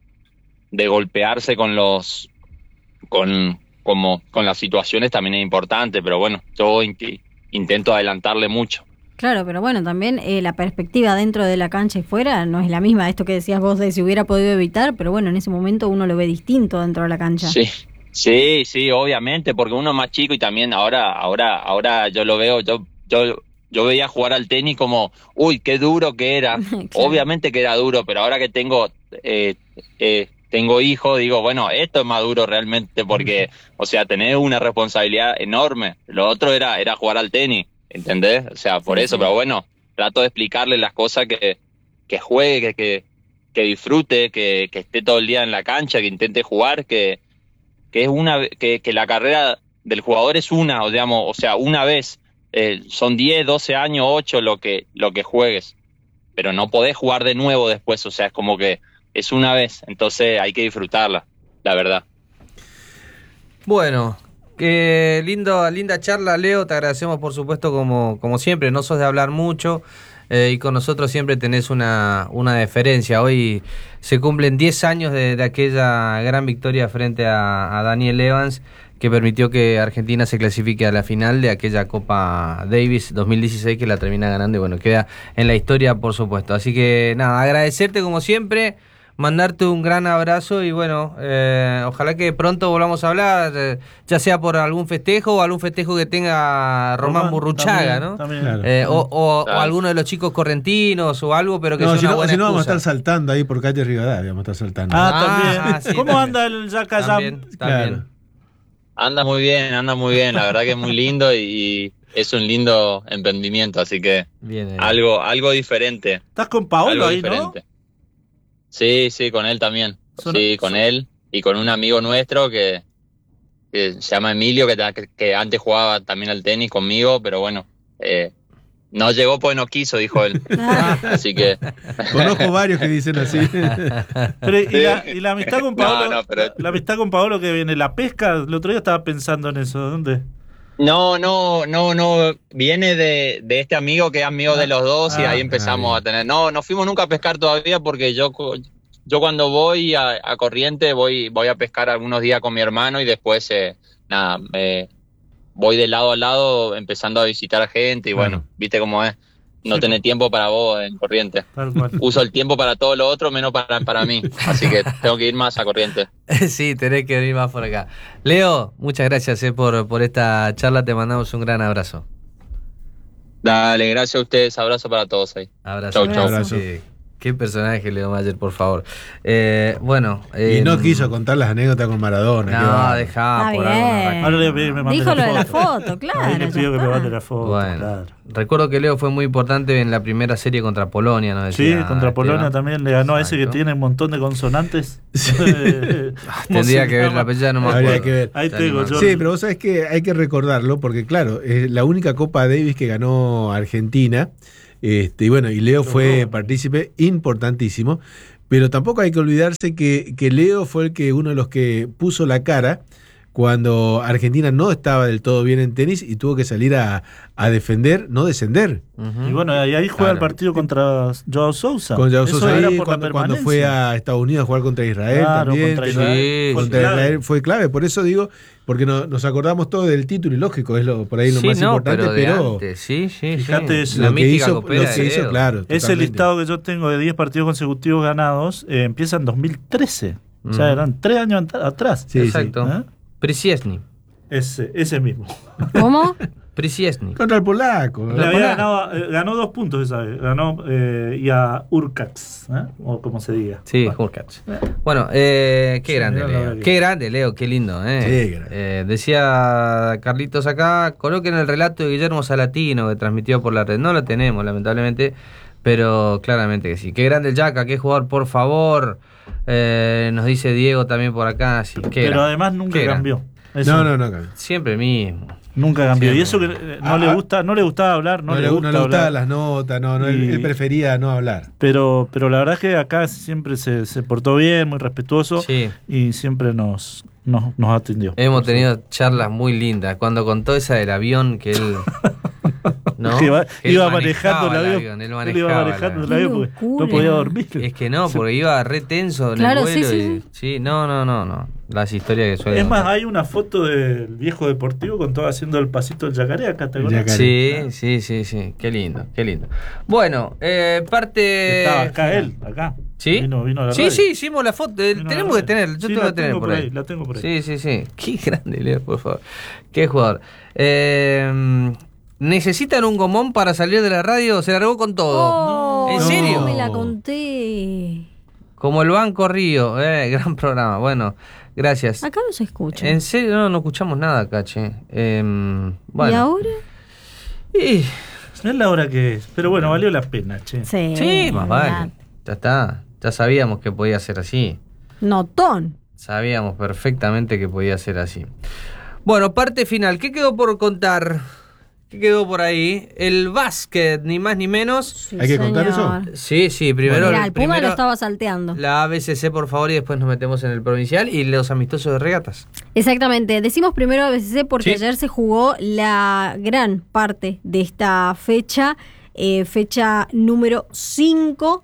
de golpearse con los, con, como, con las situaciones también es importante, pero bueno, yo int- intento adelantarle mucho. Claro, pero bueno, también eh, la perspectiva dentro de la cancha y fuera no es la misma. Esto que decías vos de si hubiera podido evitar, pero bueno, en ese momento uno lo ve distinto dentro de la cancha. Sí, sí, sí, obviamente, porque uno es más chico y también ahora, ahora, ahora yo lo veo, yo, yo, yo veía jugar al tenis como, uy, qué duro que era. Claro. Obviamente que era duro, pero ahora que tengo, eh, eh, tengo hijos, digo, bueno, esto es más duro realmente porque, o sea, tenés una responsabilidad enorme. Lo otro era, era jugar al tenis, ¿entendés? O sea, por Sí, eso, sí. pero bueno, trato de explicarle las cosas que, que juegue, que, que, que disfrute, que, que esté todo el día en la cancha, que intente jugar, que, que es una ve- que, que la carrera del jugador es una, o digamos, o sea, una vez, eh, son diez, doce años, ocho lo que, lo que juegues, pero no podés jugar de nuevo después, o sea, es como que es una vez, entonces hay que disfrutarla, la verdad. Bueno, qué lindo, linda charla, Leo. Te agradecemos, por supuesto, como, como siempre. No sos de hablar mucho eh, y con nosotros siempre tenés una, una deferencia. Hoy se cumplen diez años de, de aquella gran victoria frente a, a Daniel Evans, que permitió que Argentina se clasifique a la final de aquella Copa Davis dos mil dieciséis, que la termina ganando y bueno, queda en la historia, por supuesto. Así que nada, agradecerte como siempre, mandarte un gran abrazo y bueno, eh, ojalá que pronto volvamos a hablar, eh, ya sea por algún festejo o algún festejo que tenga Román Román, Burruchaga, también, ¿no? también. Claro. Eh, o, o, Claro. o alguno de los chicos correntinos o algo, pero que No, sea si una no, buena si no vamos a excusa. estar saltando ahí por calle Rivadavia, vamos a estar saltando. Ah, Ah, también. sí, ¿Cómo también. anda el Yaka Jam? También, también. Claro. Anda muy bien, anda muy bien, la verdad que es muy lindo y, y es un lindo emprendimiento, así que Bien, eh. algo, algo diferente. Estás con Paolo algo ahí, diferente. ¿no? Sí, sí, con él también. Son- Sí, con son- él y con un amigo nuestro que, que se llama Emilio, que, ta- que, que antes jugaba también al tenis conmigo, pero bueno, eh, no llegó pues no quiso, dijo él. Ah, Así que, Conozco varios que dicen así. Pero, ¿y, la, y la amistad con No, Paolo? no, pero- La amistad con Paolo que viene, la pesca, el otro día estaba pensando en eso, ¿dónde? no, no, no, no, viene de, de este amigo que es amigo de los dos y Ah, ahí empezamos ah, a tener, no, no fuimos nunca a pescar todavía porque yo, cu- yo cuando voy a, a Corriente voy, voy a pescar algunos días con mi hermano y después, eh, nada, eh, voy de lado a lado empezando a visitar gente y Claro. bueno, viste cómo es, no Sí, tenés tiempo para vos en Corriente. Tal cual. Uso el tiempo para todo lo otro menos para, para mí, así que tengo que ir más a Corriente. Sí, tenés que venir más por acá. Leo, muchas gracias eh, por, por esta charla, te mandamos un gran abrazo. Dale, gracias a ustedes. Abrazo para todos ahí. Abrazo. Chau, chau. Abrazo. Qué, qué personaje, Leo Mayer, por favor. Eh, bueno. Y eh, no quiso contar las anécdotas con Maradona. qué No, bárbaro. dejá Está por algo. bien. no Ahora le voy a pedir que me mande Dijo lo de la foto. foto, claro. Ahí le ya pido que me está. mande la foto. Bueno, claro. recuerdo que Leo fue muy importante en la primera serie contra Polonia, ¿no? Sí, Decía contra Polonia Esteban. también le ganó a ese que Exacto. tiene un montón de consonantes. Tendría que ver la apellido, no me Habría acuerdo. que ver. Ahí Está tengo, animado. yo- Sí, pero vos sabés que hay que recordarlo porque, claro, es la única Copa Davis que ganó Argentina. Este, y bueno, y Leo fue partícipe importantísimo. Pero tampoco hay que olvidarse que, que Leo fue el que uno de los que puso la cara cuando Argentina no estaba del todo bien en tenis y tuvo que salir a, a defender, no descender. Ujú. Y bueno, ahí, ahí juega Claro. el partido contra Joao Sousa. Con Joao Eso Sousa era ahí, por la cuando, cuando fue permanencia. a Estados Unidos a jugar contra Israel Claro, también. contra que Israel. Sí, Fue contra clave. Israel fue clave, por eso digo, porque no- nos acordamos todos del título y lógico, es lo, por ahí lo Sí, más no, importante, pero, de pero, antes, sí, sí, Fíjate, sí. es La lo que mítica hizo, lo copera que de hizo, Leo. claro. Ese totalmente. listado que yo tengo de diez partidos consecutivos ganados eh, empieza en dos mil trece. O sea, Mm. eran tres años ant- atrás. Sí, Exacto. ¿Eh? Prisiesny. Ese, ese mismo. ¿Cómo? Prisiesny. Contra el polaco. Le había ganado, eh, ganó dos puntos esa vez. Ganó eh, y a Urcax, ¿eh? O como se diga. Sí, Hurkacz. Bueno, eh, qué Sí, grande, mirá la Leo. verdad que- Qué grande, Leo, qué lindo. ¿eh? Sí, grande. Eh, decía Carlitos acá, coloquen el relato de Guillermo Salatino que transmitió por la red. No lo tenemos, lamentablemente, pero claramente que sí. Qué grande el Yaca, qué jugador, por favor. Eh, nos dice Diego también por acá. Sí, qué Pero grande. además nunca Qué cambió. Eso, No, no, no. No, Siempre mismo. Nunca cambió. Siempre. Y eso que eh, no Ah, le ah. gusta, no le gustaba hablar, no, no le le, gusta no le gustaban hablar. las notas, no, no, él, Y- él prefería no hablar. Pero, pero la verdad es que acá siempre se, se portó bien, muy respetuoso Sí. y siempre nos, nos, nos atendió. Hemos tenido charlas muy lindas. Cuando contó esa del avión que él. ¿no? Iba, Que él iba manejaba manejando el el avión. Él Él manejaba iba el manejando el avión. avión porque Qué locura. no podía dormir. Es que no, porque iba re tenso en Claro, el vuelo. sí, sí, y, sí. sí, no, no, no, no. Las historias que suelen. Es más, contar. hay una foto del viejo deportivo con todo haciendo el pasito del yacaré acá, ¿te acordás? Yacaré. Sí, sí, sí, sí. Qué lindo, qué lindo. Bueno, eh, parte. Estaba acá él, acá. ¿Sí? Vino, vino a la Sí, radio. sí, hicimos la foto. eh, Vino a tenemos la que radio. tener. Yo Sí, tengo la que tener tengo por ahí. La tengo por ahí. Sí, sí, sí. Qué grande, Leo, por favor. Qué jugador. Eh, ¿Necesitan un gomón para salir de la radio? Se largó con todo. Oh, ¿En No. serio? Me la conté. Como el Banco Río. Eh, gran programa. Bueno, gracias. Acá no se escucha. En serio, no, no escuchamos nada, cache. Eh, bueno. ¿Y ahora? Y- No es la hora que es, pero bueno, valió la pena, che. Sí. sí, más vale. olvidate. Ya está. Ya sabíamos que podía ser así. Notón. Sabíamos perfectamente que podía ser así. Bueno, parte final. ¿Qué quedó por contar? ¿Qué quedó por ahí? El básquet, ni más ni menos. Sí, ¿Hay que contar señor. Sí, sí, primero, Mirá, el Puma primero lo estaba salteando. la A B C C, por favor, y después nos metemos en el provincial y los amistosos de regatas. Exactamente. Decimos primero A B C C porque Sí. ayer se jugó la gran parte de esta fecha, eh, fecha número cinco,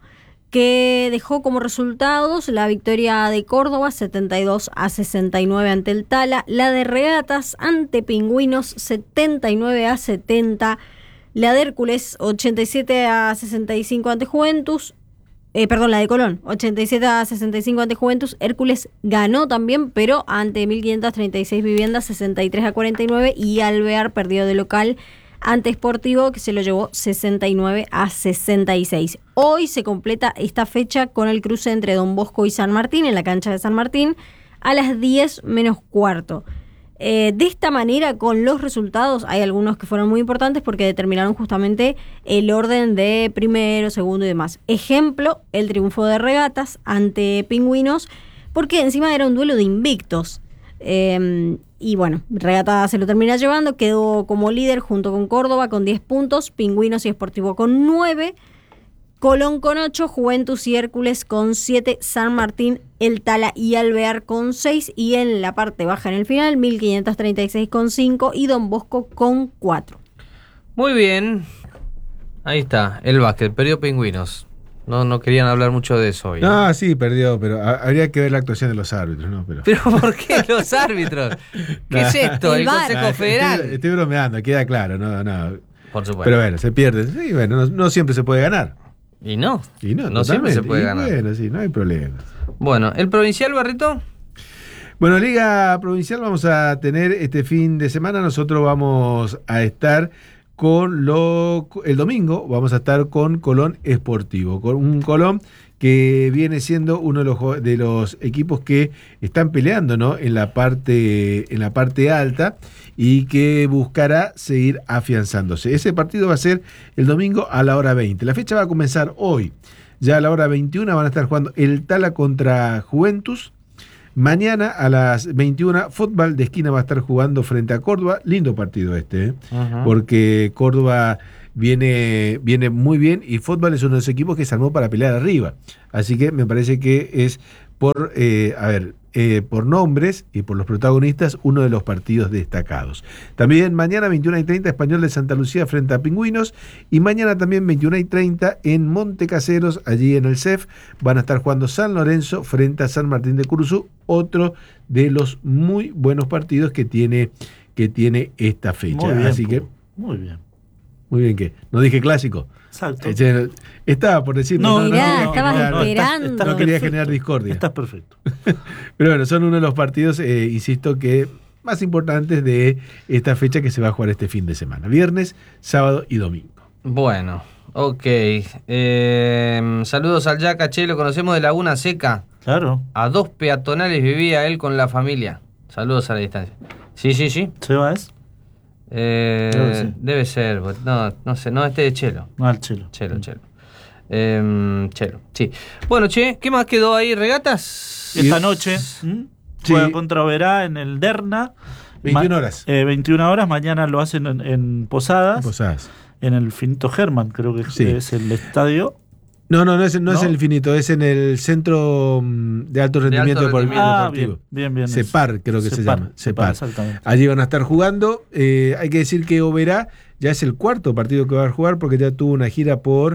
que dejó como resultados la victoria de Córdoba setenta y dos a sesenta y nueve ante el Tala, la de Regatas ante Pingüinos setenta y nueve a setenta, la de Hércules ochenta y siete a sesenta y cinco ante Juventus, eh, perdón, la de Colón ochenta y siete a sesenta y cinco ante Juventus. Hércules ganó también, pero ante mil quinientas treinta y seis Viviendas sesenta y tres a cuarenta y nueve, y Alvear perdió de local ante Sportivo, que se lo llevó sesenta y nueve a sesenta y seis. Hoy se completa esta fecha con el cruce entre Don Bosco y San Martín en la cancha de San Martín a las diez menos cuarto. Eh, de esta manera, con los resultados, hay algunos que fueron muy importantes porque determinaron justamente el orden de primero, segundo y demás. Ejemplo, el triunfo de Regatas ante Pingüinos, porque encima era un duelo de invictos. Eh, y bueno, Regatas se lo termina llevando, quedó como líder junto con Córdoba con diez puntos, Pingüinos y Sportivo con nueve, Colón con ocho, Juventus y Hércules con siete, San Martín, El Tala y Alvear con seis, y en la parte baja en el final, mil quinientos treinta y seis con cinco y Don Bosco con cuatro. Muy bien. Ahí está, el básquet, perdió Pingüinos. No, no querían hablar mucho de eso hoy. ¿eh? Ah, sí, perdió, pero ha- habría que ver la actuación de los árbitros, ¿no? Pero, ¿Pero por qué los árbitros? ¿Qué es esto? El ¿El V A R. Consejo Ah, estoy, Federal? estoy bromeando, queda claro, no, no. Por supuesto. Pero bueno, se pierde. Sí, bueno, no, no siempre se puede ganar. Y no. Y no, No siempre se totalmente. puede Y ganar. Bueno, sí, no hay problema. Bueno, ¿el provincial, Barrito? Bueno, Liga Provincial vamos a tener este fin de semana. Nosotros vamos a estar con lo el domingo vamos a estar con Colón Sportivo, con un Colón que viene siendo uno de los, de los equipos que están peleando, ¿no? en la parte en la parte alta y que buscará seguir afianzándose. Ese partido va a ser el domingo a la hora veinte. La fecha va a comenzar hoy. Ya a la hora veintiuna van a estar jugando el Tala contra Juventus. Mañana a las veintiuna, Fútbol de Esquina va a estar jugando frente a Córdoba. Lindo partido este, ¿eh? Uh-huh. Porque Córdoba viene, viene muy bien y Fútbol es uno de los equipos que se armó para pelear arriba. Así que me parece que es por, eh, a ver, eh, por nombres y por los protagonistas, uno de los partidos destacados. También mañana veintiuna y treinta, Español de Santa Lucía frente a Pingüinos. Y mañana también veintiuna y treinta en Montecaseros, allí en el C E F, van a estar jugando San Lorenzo frente a San Martín de Curuzú, otro de los muy buenos partidos que tiene, que tiene esta fecha. Muy bien, Así que, muy bien. Muy bien, ¿qué? ¿No dije clásico? Exacto. Eh, estaba por decir. No, no, mirá, no, no, estabas no, no, esperando. estás- no quería generar discordia. Estás perfecto. Pero bueno, son uno de los partidos, eh, insisto, que más importantes de esta fecha que se va a jugar este fin de semana. Viernes, sábado y domingo. Bueno, ok. Eh, saludos al Yaca, che, lo conocemos de Laguna Seca. Claro. A dos peatonales vivía él con la familia. Saludos a la distancia. Sí, sí, sí. ¿Seba es? Eh, Creo que sí. Debe ser. No, no sé, no, este de Chelo. No, al chelo. Chelo, Chelo. Eh, Chelo, sí. Bueno, che, ¿qué más quedó ahí? ¿Regatas? Esta noche ¿m? Sí. juega contra Oberá en el Derna. veintiuna Ma- horas. eh, veintiuna horas. Mañana lo hacen en, en Posadas. Posadas. En el Finito Germán, creo que Sí. es el estadio. No, no, no es, no es ¿No? el Infinito, es en el Centro mm, de Alto De Rendimiento alto Depor- rendimiento. Ah, Deportivo. bien, bien, bien. CEPAR, creo que se Cepar, llama. Cepar, CEPAR. exactamente. Allí van a estar jugando. Eh, hay que decir que Oberá ya es el cuarto partido que va a jugar porque ya tuvo una gira por,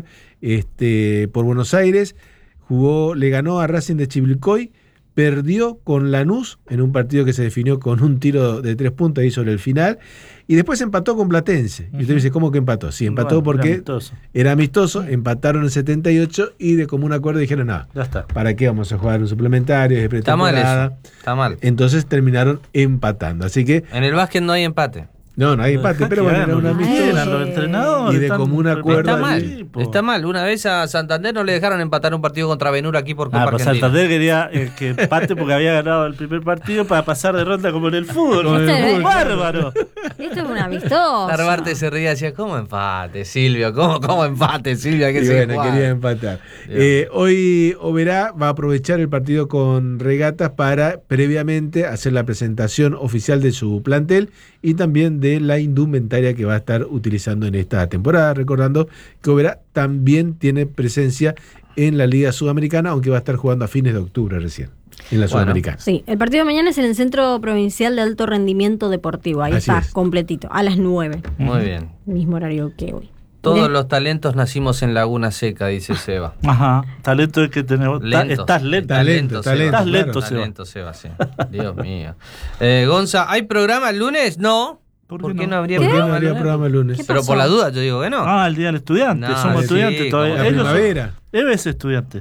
este, por Buenos Aires. Jugó, le ganó a Racing de Chivilcoy, perdió con Lanús en un partido que se definió con un tiro de tres puntos ahí sobre el final. Y después empató con Platense. Y usted dice, ¿cómo que empató? Sí, empató Bueno, porque era amistoso. era amistoso, empataron en setenta y ocho y de común acuerdo dijeron, no, Ya está. ¿para qué vamos a jugar un suplementario? Es Está mal pretemporada. eso. Está mal. Entonces terminaron empatando. Así que, En el básquet no hay empate. no, no hay empate, Dejá pero que bueno, era hagan un lo que amistoso. quieran, los entrenadores Y de están común acuerdo Está preparando mal. el equipo. Está mal. Una vez a Santander no le dejaron empatar un partido contra Benur aquí por Copa Ah, pues Argentina. Santander quería eh, que empate porque había ganado el primer partido para pasar de ronda como en el fútbol. Como en el ¡Qué fútbol. bárbaro! Esto es un amistoso. Narvarte se reía y decía, ¿cómo empate, Silvio? ¿Cómo, cómo empate, Silvio? ¿Qué Y se bueno, juega? quería empatar. Bien. Eh, hoy Oberá va a aprovechar el partido con Regatas para previamente hacer la presentación oficial de su plantel y también de la indumentaria que va a estar utilizando en esta temporada. Recordando que Oberá también tiene presencia en la Liga Sudamericana, aunque va a estar jugando a fines de octubre recién, en la Bueno. Sudamericana. Sí, el partido de mañana es en el Centro Provincial de Alto Rendimiento Deportivo. Ahí Así está, es. completito, a las nueve. Muy bien. Mismo horario que hoy. Todos Mirá. los talentos nacimos en Laguna Seca, dice Seba. Ajá. Talento es que tenemos. Ta- Lento. Estás lento. Talento, Seba. talento, Estás lento, claro. Seba. Talento, Seba, sí. Dios mío. Eh, Gonza, ¿hay programa el lunes? No. ¿Por ¿Por qué qué no? no habría ¿Por qué no programa el habría lunes? programa el lunes? ¿Qué Pero pasó? por la duda yo digo que no. Ah, el día del estudiante. No, Somos sí, estudiantes todavía. como La Ellos son- primavera. Eve es estudiante.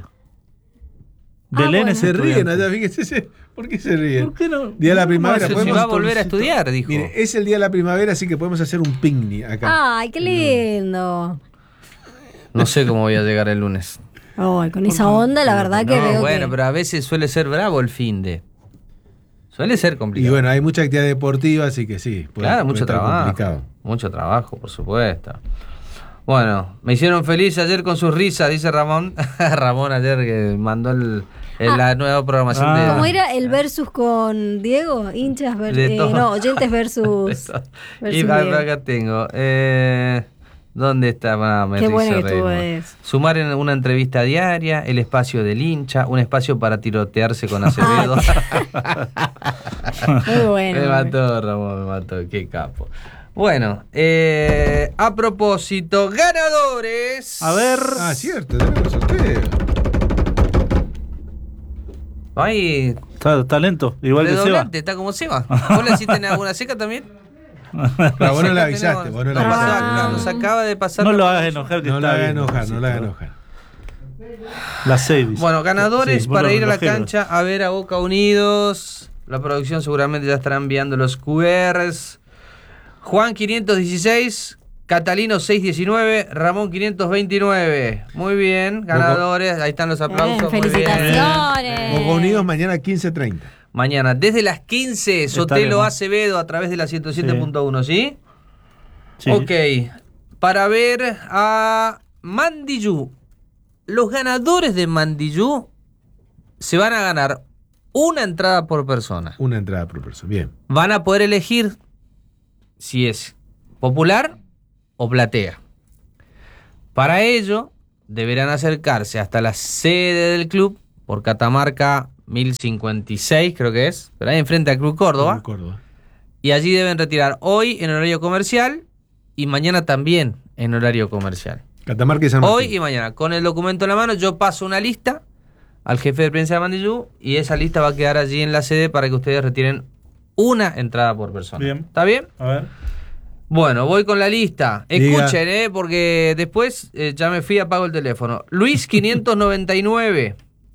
Ah, Belén bueno. es Se ríen estudiante. allá, fíjense. se- ¿Por qué se ríen? ¿Por qué no? Día de la ¿Cómo primavera, Si podemos va a volver a todo- estudiar, dijo. Mire, es el día de la primavera, así que podemos hacer un picnic acá. Ay, qué lindo. No sé cómo voy a llegar el lunes. Ay, con esa onda, la verdad que No, veo bueno, que... pero a veces suele ser bravo el fin de. Suele ser Y complicado. bueno, hay mucha actividad deportiva, así que sí. puede- claro, puede mucho estar trabajo. complicado. Mucho trabajo, por supuesto. Bueno, me hicieron feliz ayer con sus risas, dice Ramón. Ramón ayer que mandó el, el- Ah. la nueva programación Ah. de. ¿Cómo era el versus con Diego? Hinchas De versus... todo. no, oyentes versus... Eso. versus Y acá, Diego. acá tengo. Eh, ¿Dónde está? Ah, me Qué hizo buena que reír, estuvo ¿no? eso. Sumar en una entrevista diaria, el espacio del hincha, un espacio para tirotearse con Acevedo. Muy bueno. Me mató, Ramón, me mató, qué capo. Bueno, eh, a propósito, ganadores. A ver. Ah, cierto, tenemos sorteo. Ay, Ta- Talento, igual que Seba. redoblante, está como Seba. ¿Vos le hiciste en alguna seca también? Pero vos no le Acá avisaste, tenemos- vos no le nos pasó avisaste. acá, no. Nos acaba de pasar. No la lo hagas producción. enojar, que No la está haga bien, enojar, no la haga sí, enojar. La seis. Bueno, ganadores Sí, para bueno, ir a la relojeros. cancha a ver a Boca Unidos. La producción seguramente ya estará enviando los Q Rs. Juan quinientos dieciséis, Catalino seiscientos diecinueve, Ramón quinientos veintinueve. Muy bien, ganadores. Ahí están los aplausos. Bien, muy felicitaciones. Boca Unidos mañana quince treinta. Mañana, desde las quince, Sotelo Estaremos. Acevedo a través de la ciento siete punto uno, ¿sí? Sí. Ok, para ver a Mandillú. Los ganadores de Mandillú se van a ganar una entrada por persona. Una entrada por persona. Bien. Van a poder elegir si es popular o platea. Para ello, deberán acercarse hasta la sede del club por Catamarca mil cincuenta y seis, creo que es, pero ahí enfrente al Club Córdoba. Córdoba. Y allí deben retirar hoy en horario comercial y mañana también en horario comercial. Catamarca y San Martín. Hoy y mañana. Con el documento en la mano, yo paso una lista al jefe de prensa de Mandillú y esa lista va a quedar allí en la sede para que ustedes retiren una entrada por persona. Bien. ¿Está bien? A ver. Bueno, voy con la lista. Diga. Escuchen, eh, porque después eh, ya me fui, apago el teléfono. Luis quinientos noventa y nueve.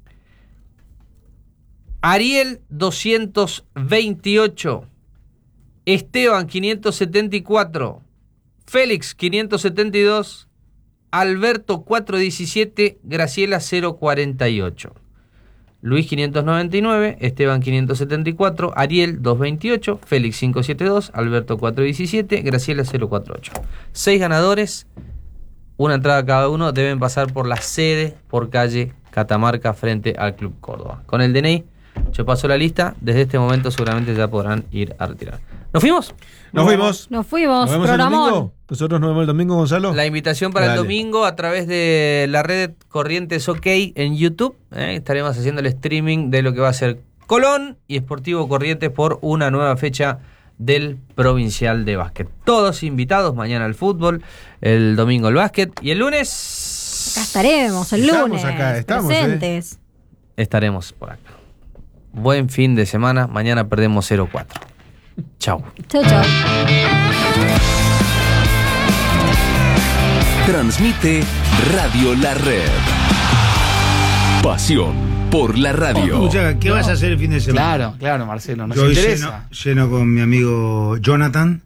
Ariel doscientos veintiocho. Esteban quinientos setenta y cuatro. Félix quinientos setenta y dos. Alberto cuatrocientos diecisiete. Graciela cero cuarenta y ocho. Luis quinientos noventa y nueve, Esteban quinientos setenta y cuatro, Ariel doscientos veintiocho, Félix quinientos setenta y dos, Alberto cuatrocientos diecisiete, Graciela cero cuarenta y ocho. Seis ganadores, una entrada cada uno, deben pasar por la sede por calle Catamarca frente al Club Córdoba. Con el D N I, yo paso la lista, desde este momento seguramente ya podrán ir a retirar. ¿Nos fuimos? Nos fuimos. Nos fuimos, Nos vemos el programón. domingo. Nosotros nos vemos el domingo, Gonzalo. La invitación para Dale. el domingo a través de la red Corrientes OK en YouTube. ¿eh? Estaremos haciendo el streaming de lo que va a ser Colón y Sportivo Corrientes por una nueva fecha del Provincial de Básquet. Todos invitados, mañana al fútbol, el domingo el básquet y el lunes Acá estaremos el Estamos lunes. acá, estamos, presentes. estaremos por acá. Buen fin de semana, mañana perdemos cero cuatro. Chau. Chau, chau. Transmite Radio La Red. Pasión por la radio. Escucha, ¿qué vas a hacer el fin de semana? Claro, claro, Marcelo, nos Yo hoy interesa. lleno, lleno con mi amigo Jonathan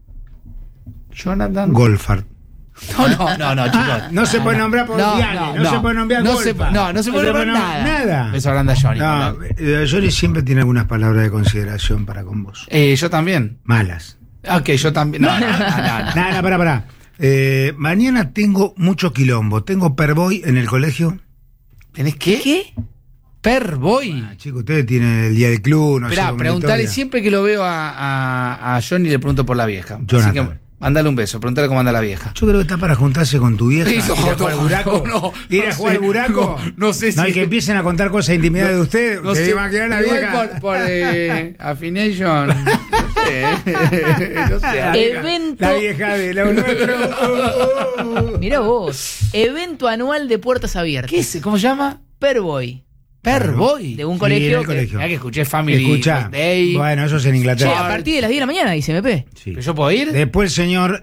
Jonathan. Golfart. No, no, no, no, chicos. Ah, no se puede nombrar por Viale, no se puede nombrar no Golfart. se, no, no se puede nombrar nada. Nada. Beso grande a Johnny. No, eh, Johnny siempre tiene algunas palabras de consideración para con vos. Eh, yo también. Malas. Ok, yo también. No, no, no, no, no. Nada, nada, pará, pará. Eh, mañana tengo mucho quilombo. Tengo Perboy en el colegio. ¿Tenés qué? ¿Qué? Perboy. Ah, chicos, ustedes tienen el día del club, no sé. Esperá, como preguntale historia. siempre que lo veo a, a, a Johnny le pregunto por la vieja. Jonathan. Así que mándale un beso, preguntale cómo anda la vieja. Yo creo que está para juntarse con tu vieja. Sí, ir a no, jugar al no, buraco. no, no, ir a no jugar sé, al buraco. no, no sé No, si- y que empiecen a contar cosas de intimidad de usted. No que sé, va a quedar la igual vieja. por, por eh, Affination. No sé. No sé. La vieja- Evento- La vieja de lo nuestro. Uh, uh. Mirá vos. Evento anual de puertas abiertas. ¿Qué es? ¿Cómo se llama? Perboy. Perboy. De un Sí, colegio. en el que- colegio. Mirá que escuché Family Escucha. Day. Bueno, eso es en Che, Inglaterra. a partir de las diez de la mañana, dice M P. Sí. ¿Pero yo puedo ir? Después el señor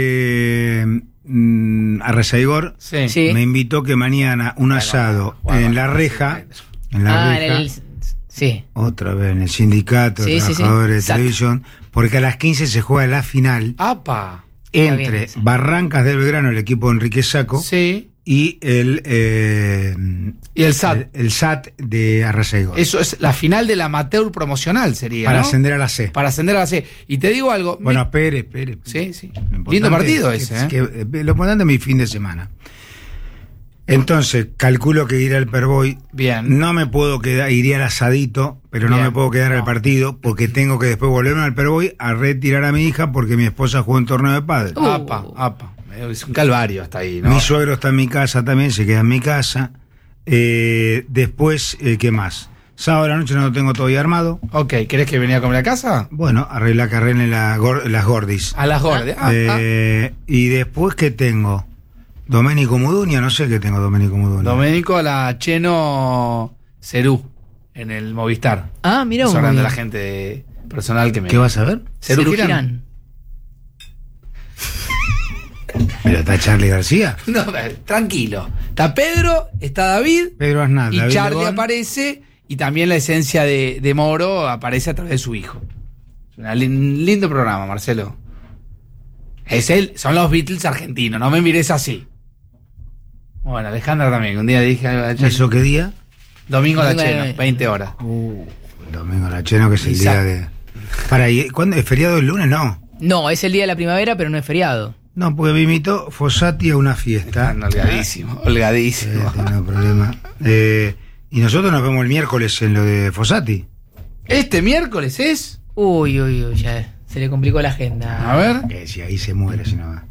eh, mm, Arrezaigor Sí. Sí. me invitó que mañana un asado bueno, en la bueno, reja. sí. En la Ah, reja. en el. Sí. Otra vez en el sindicato de Sí, sí, sí. trabajadores de Exacto. televisión. Porque a las quince se juega la final ¡Apa! Está entre bien eso. Barrancas del Belgrano, el equipo de Enrique Saco, Sí. y el, eh, Y el S A T. el, el S A T de Arrezaigor. Eso es la final del amateur promocional, sería. para ¿no? ascender a la C. Para ascender a la C. Y te digo algo. Bueno, mi- espere, espere. Sí, sí. Lo importante Lindo partido es ese, que- ¿eh? que- eh, lo importante es mi fin de semana. Entonces, calculo que iré al Perboy. Bien. No me puedo quedar, iría al asadito, pero no Bien. me puedo quedar No. al partido porque tengo que después volverme al Perboy a retirar a mi hija porque mi esposa jugó en torneo de padre. Uh. Apa, apa. Es un calvario hasta ahí, ¿no? Mi suegro está en mi casa también, se queda en mi casa. Eh, después, eh, ¿qué más? Sábado a la noche no lo tengo todavía armado. Ok, ¿querés que venía a comer a casa? Bueno, arregla carrera en la gor- las gordis. A las gordas. Ah, ah. Eh, y después, ¿qué tengo? Doménico Muduña, no sé qué tengo Doménico Muduña. Domenico a la Cheno Cerú en el Movistar. Ah, mirá Eso vos. hablando de la gente de- personal que me. ¿Qué vas a ver? Cerú Cerú Girán. Girán. Pero está Charlie García. No, eh, tranquilo. Está Pedro, está David Pedro Aznar. y David Charlie Lebón. aparece y también la esencia de, de Moro aparece a través de su hijo. Es un lindo programa, Marcelo. Es él, son los Beatles argentinos, no me mires así. Bueno, Alejandra también, un día dije... ¿Eso qué día? Domingo Domingo Lacheno, de- veinte horas. Uh, el domingo Lacheno, que es el Quizá. día de... Para, ¿y cuándo? ¿Es feriado el lunes? No. No, es el día de la primavera, pero no es feriado. No, porque me invitó Fossati a una fiesta. Están holgadísimo, Eh, holgadísimo. tengo problema. Eh, y nosotros nos vemos el miércoles en lo de Fossati. ¿Este miércoles es? Uy, uy, uy, ya se le complicó la agenda. A ver. Eh, si ahí se muere, si no va.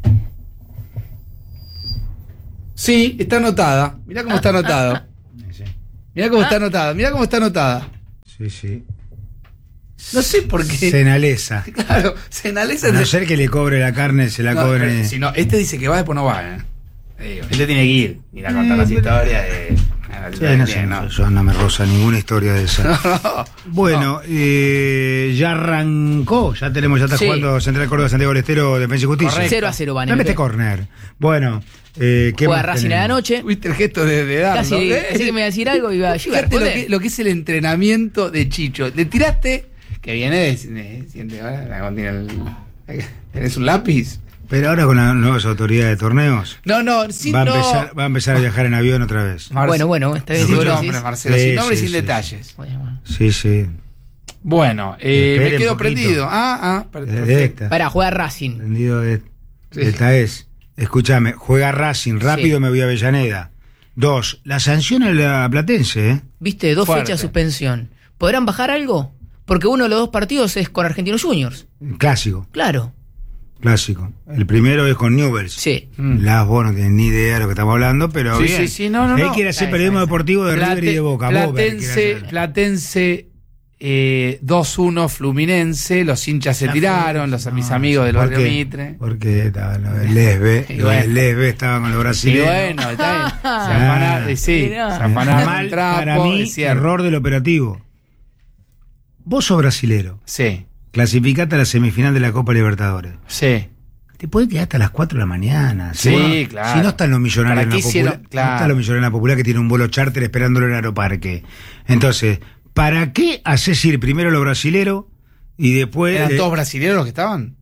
Sí, está anotada. Mirá cómo está anotado. Sí, Mirá cómo está anotada. Mirá cómo está anotada. sí, sí. No sé por qué. Senaleza. Claro, se analiza. A no ser que le cobre la carne, se la No, cobre. pero si no, este dice que va, después no va, ¿eh? Te digo, este tiene que ir. Ir a contar Eh, las pero- historias de. Sí, no sé, no. yo no me roza ninguna historia de esa. No. Bueno, eh, ya arrancó, ya tenemos, ya está Sí. jugando Central Córdoba, Santiago del Estero, Defensa y Justicia. Correcto. cero a cero van Dame M P. este corner. Bueno, eh, ¿qué Juega más Racing a la tenemos? noche. ¿Viste el gesto de, de darlo? Casi, ¿Eh? así que me iba a decir algo y iba, yo iba a Fíjate lo responder. que, lo que es el entrenamiento de Chicho. Le tiraste, que viene de. de siente, ahora, la- tiene el- ¿Tenés un lápiz? Pero ahora con las nuevas autoridades de torneos, No, no, sin va, a no. empezar, va a empezar a viajar en avión otra vez. Marce- Bueno, bueno, esta vez Sin sí lo nombre, decís. Marcelo, Sí, sin nombre y sí, sin sí. detalles. Bueno, bueno. Sí, sí. Bueno, eh, me Espere quedo un poquito. prendido. Ah, ah, per- De perfecto. esta. Pará, juega Racing. Prendido de, Sí. esta es. Escúchame, juega Racing, rápido Sí. me voy a Avellaneda. Dos, la sanción a la Platense, ¿eh? Viste, dos Fuerte. fechas de suspensión. ¿Podrán bajar algo? Porque uno de los dos partidos es con Argentinos Juniors. Clásico, Claro. clásico. El primero es con Newell's. Sí. Mm. Las vos no tienen ni idea de lo que estamos hablando, pero Sí, bien. sí, sí, no, no, Él no. quiere hacer Ahí, periodismo ahí, ahí. deportivo de River y de Boca. Vos, ver, Platense, quiere hacer. Platense eh, dos uno Fluminense, los hinchas se tiraron, los mis amigos del ¿Por barrio qué? Mitre. Porque estaba lo del lesbe, Y lo bueno. del lesbe estaba con los Sí, brasileños. bueno, está bien. Se Ah, afanaron, eh, sí, mirá. se afanaron Mal un trapo, para mí, es cierto. error del operativo. Vos sos brasilero, Sí, clasificate a la semifinal de la Copa Libertadores. sí. Te puede quedar hasta las cuatro de la mañana. Sí, Si vos- claro. Si no están los millonarios ¿Para en la qué hicieron? popular, Claro. no están los millonarios en la popular que tienen un vuelo charter esperándolo en el aeroparque. Entonces, ¿para qué haces ir primero a los brasileros y después... ¿Eran eh, todos brasileños los que estaban?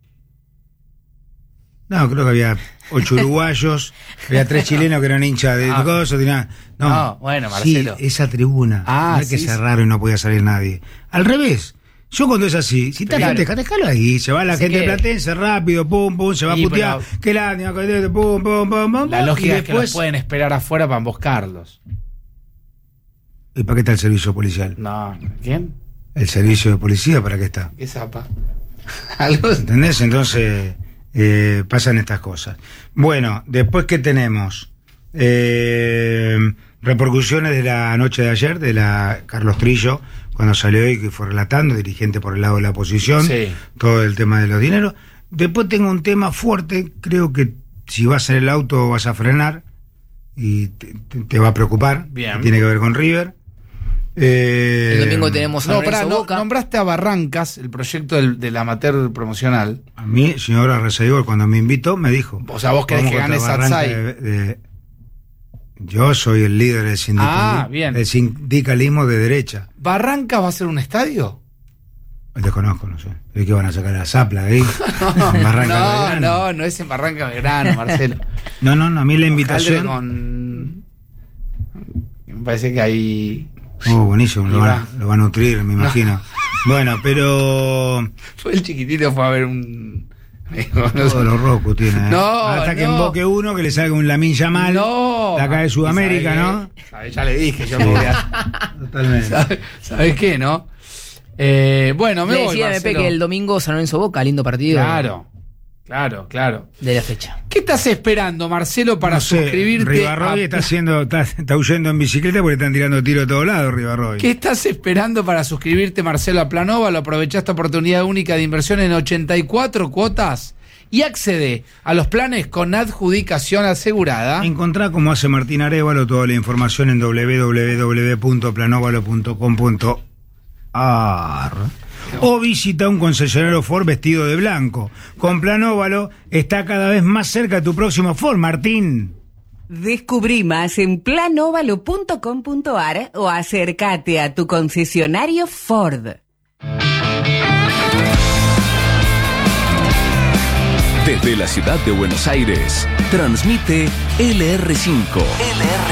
No, creo que había ocho uruguayos, había tres chilenos que eran hinchas de Ah. cosas. tenía- No, No, bueno, Marcelo. Sí, esa tribuna. Ah, no es que sí, cerraron y no podía salir nadie. Al revés. Yo cuando es así, si está Claro. gente, déjalo ahí, se va la Así gente de que- Platense rápido, pum, pum, se va Sí, a putear, pero- que la pum, pum, pum, pum, La y lógica es que los después- pueden esperar afuera para emboscarlos. ¿Y para qué está el servicio policial? No, ¿quién? El servicio de policía, ¿para qué está? ¿Qué zapa? Algo. ¿Entendés? Entonces eh, pasan estas cosas. Bueno, después ¿qué tenemos? Eh, repercusiones de la noche de ayer, de la Carlos Trillo, cuando salió y que fue relatando, dirigente por el lado de la oposición, Sí. todo el tema de los dineros. Después tengo un tema fuerte, creo que si vas en el auto vas a frenar y te, te- te va a preocupar, Bien. que tiene que ver con River. Eh, El domingo tenemos a No, Lorenzo pará, no, Boca. nombraste a Barrancas, el proyecto del, del amateur promocional. A mí, señora Rezaigor, cuando me invitó, me dijo... O sea, vos querés vamos que gane contra Barranca Satsai. de- de- Yo soy el líder del sindicalismo, Ah, bien. del sindicalismo de derecha. ¿Barrancas va a ser un estadio? Desconozco, no sé. ¿De qué van a sacar la zapla de ahí? En Barranca no, Belgrano. no, no es en Barranca Belgrano, Marcelo. No, no, no, a mí la Alcalde invitación... con... Me parece que hay... Oh, buenísimo, lo Y va, va. lo va a nutrir, me imagino. Bueno, pero... Fue el chiquitito, fue a ver un... Me dijo, no sé. Todos los rocos tiene. ¿eh? No, Hasta que no. emboque uno, que le salga un Lamin Yamal. No. De acá de Sudamérica, ¿Sabe ¿no? qué? ¿Sabe? Ya le dije, yo me voy a... Totalmente. ¿Sabe- ¿Sabes qué, no? Eh, bueno, me Le voy, decía a M P Marcelo. que el domingo San Lorenzo Boca, lindo partido. Claro, claro, claro. De la fecha. ¿Qué estás esperando, Marcelo, para No sé, suscribirte? Ribarroy a- está haciendo, está, está huyendo en bicicleta porque están tirando tiro a todos lados, Ribarroy. ¿Qué estás esperando para suscribirte, Marcelo, a Planova? Lo aprovechaste oportunidad única de inversión en ochenta y cuatro cuotas y accede a los planes con adjudicación asegurada. Encontrá, como hace Martín Arévalo, toda la información en doble u doble u doble u punto planovalo punto com punto a r o visita un concesionario Ford vestido de blanco. Con Planóvalo está cada vez más cerca tu próximo Ford, Martín. Descubrí más en planovalo punto com punto a r o acércate a tu concesionario Ford. De Desde la ciudad de Buenos Aires, transmite L R cinco. L R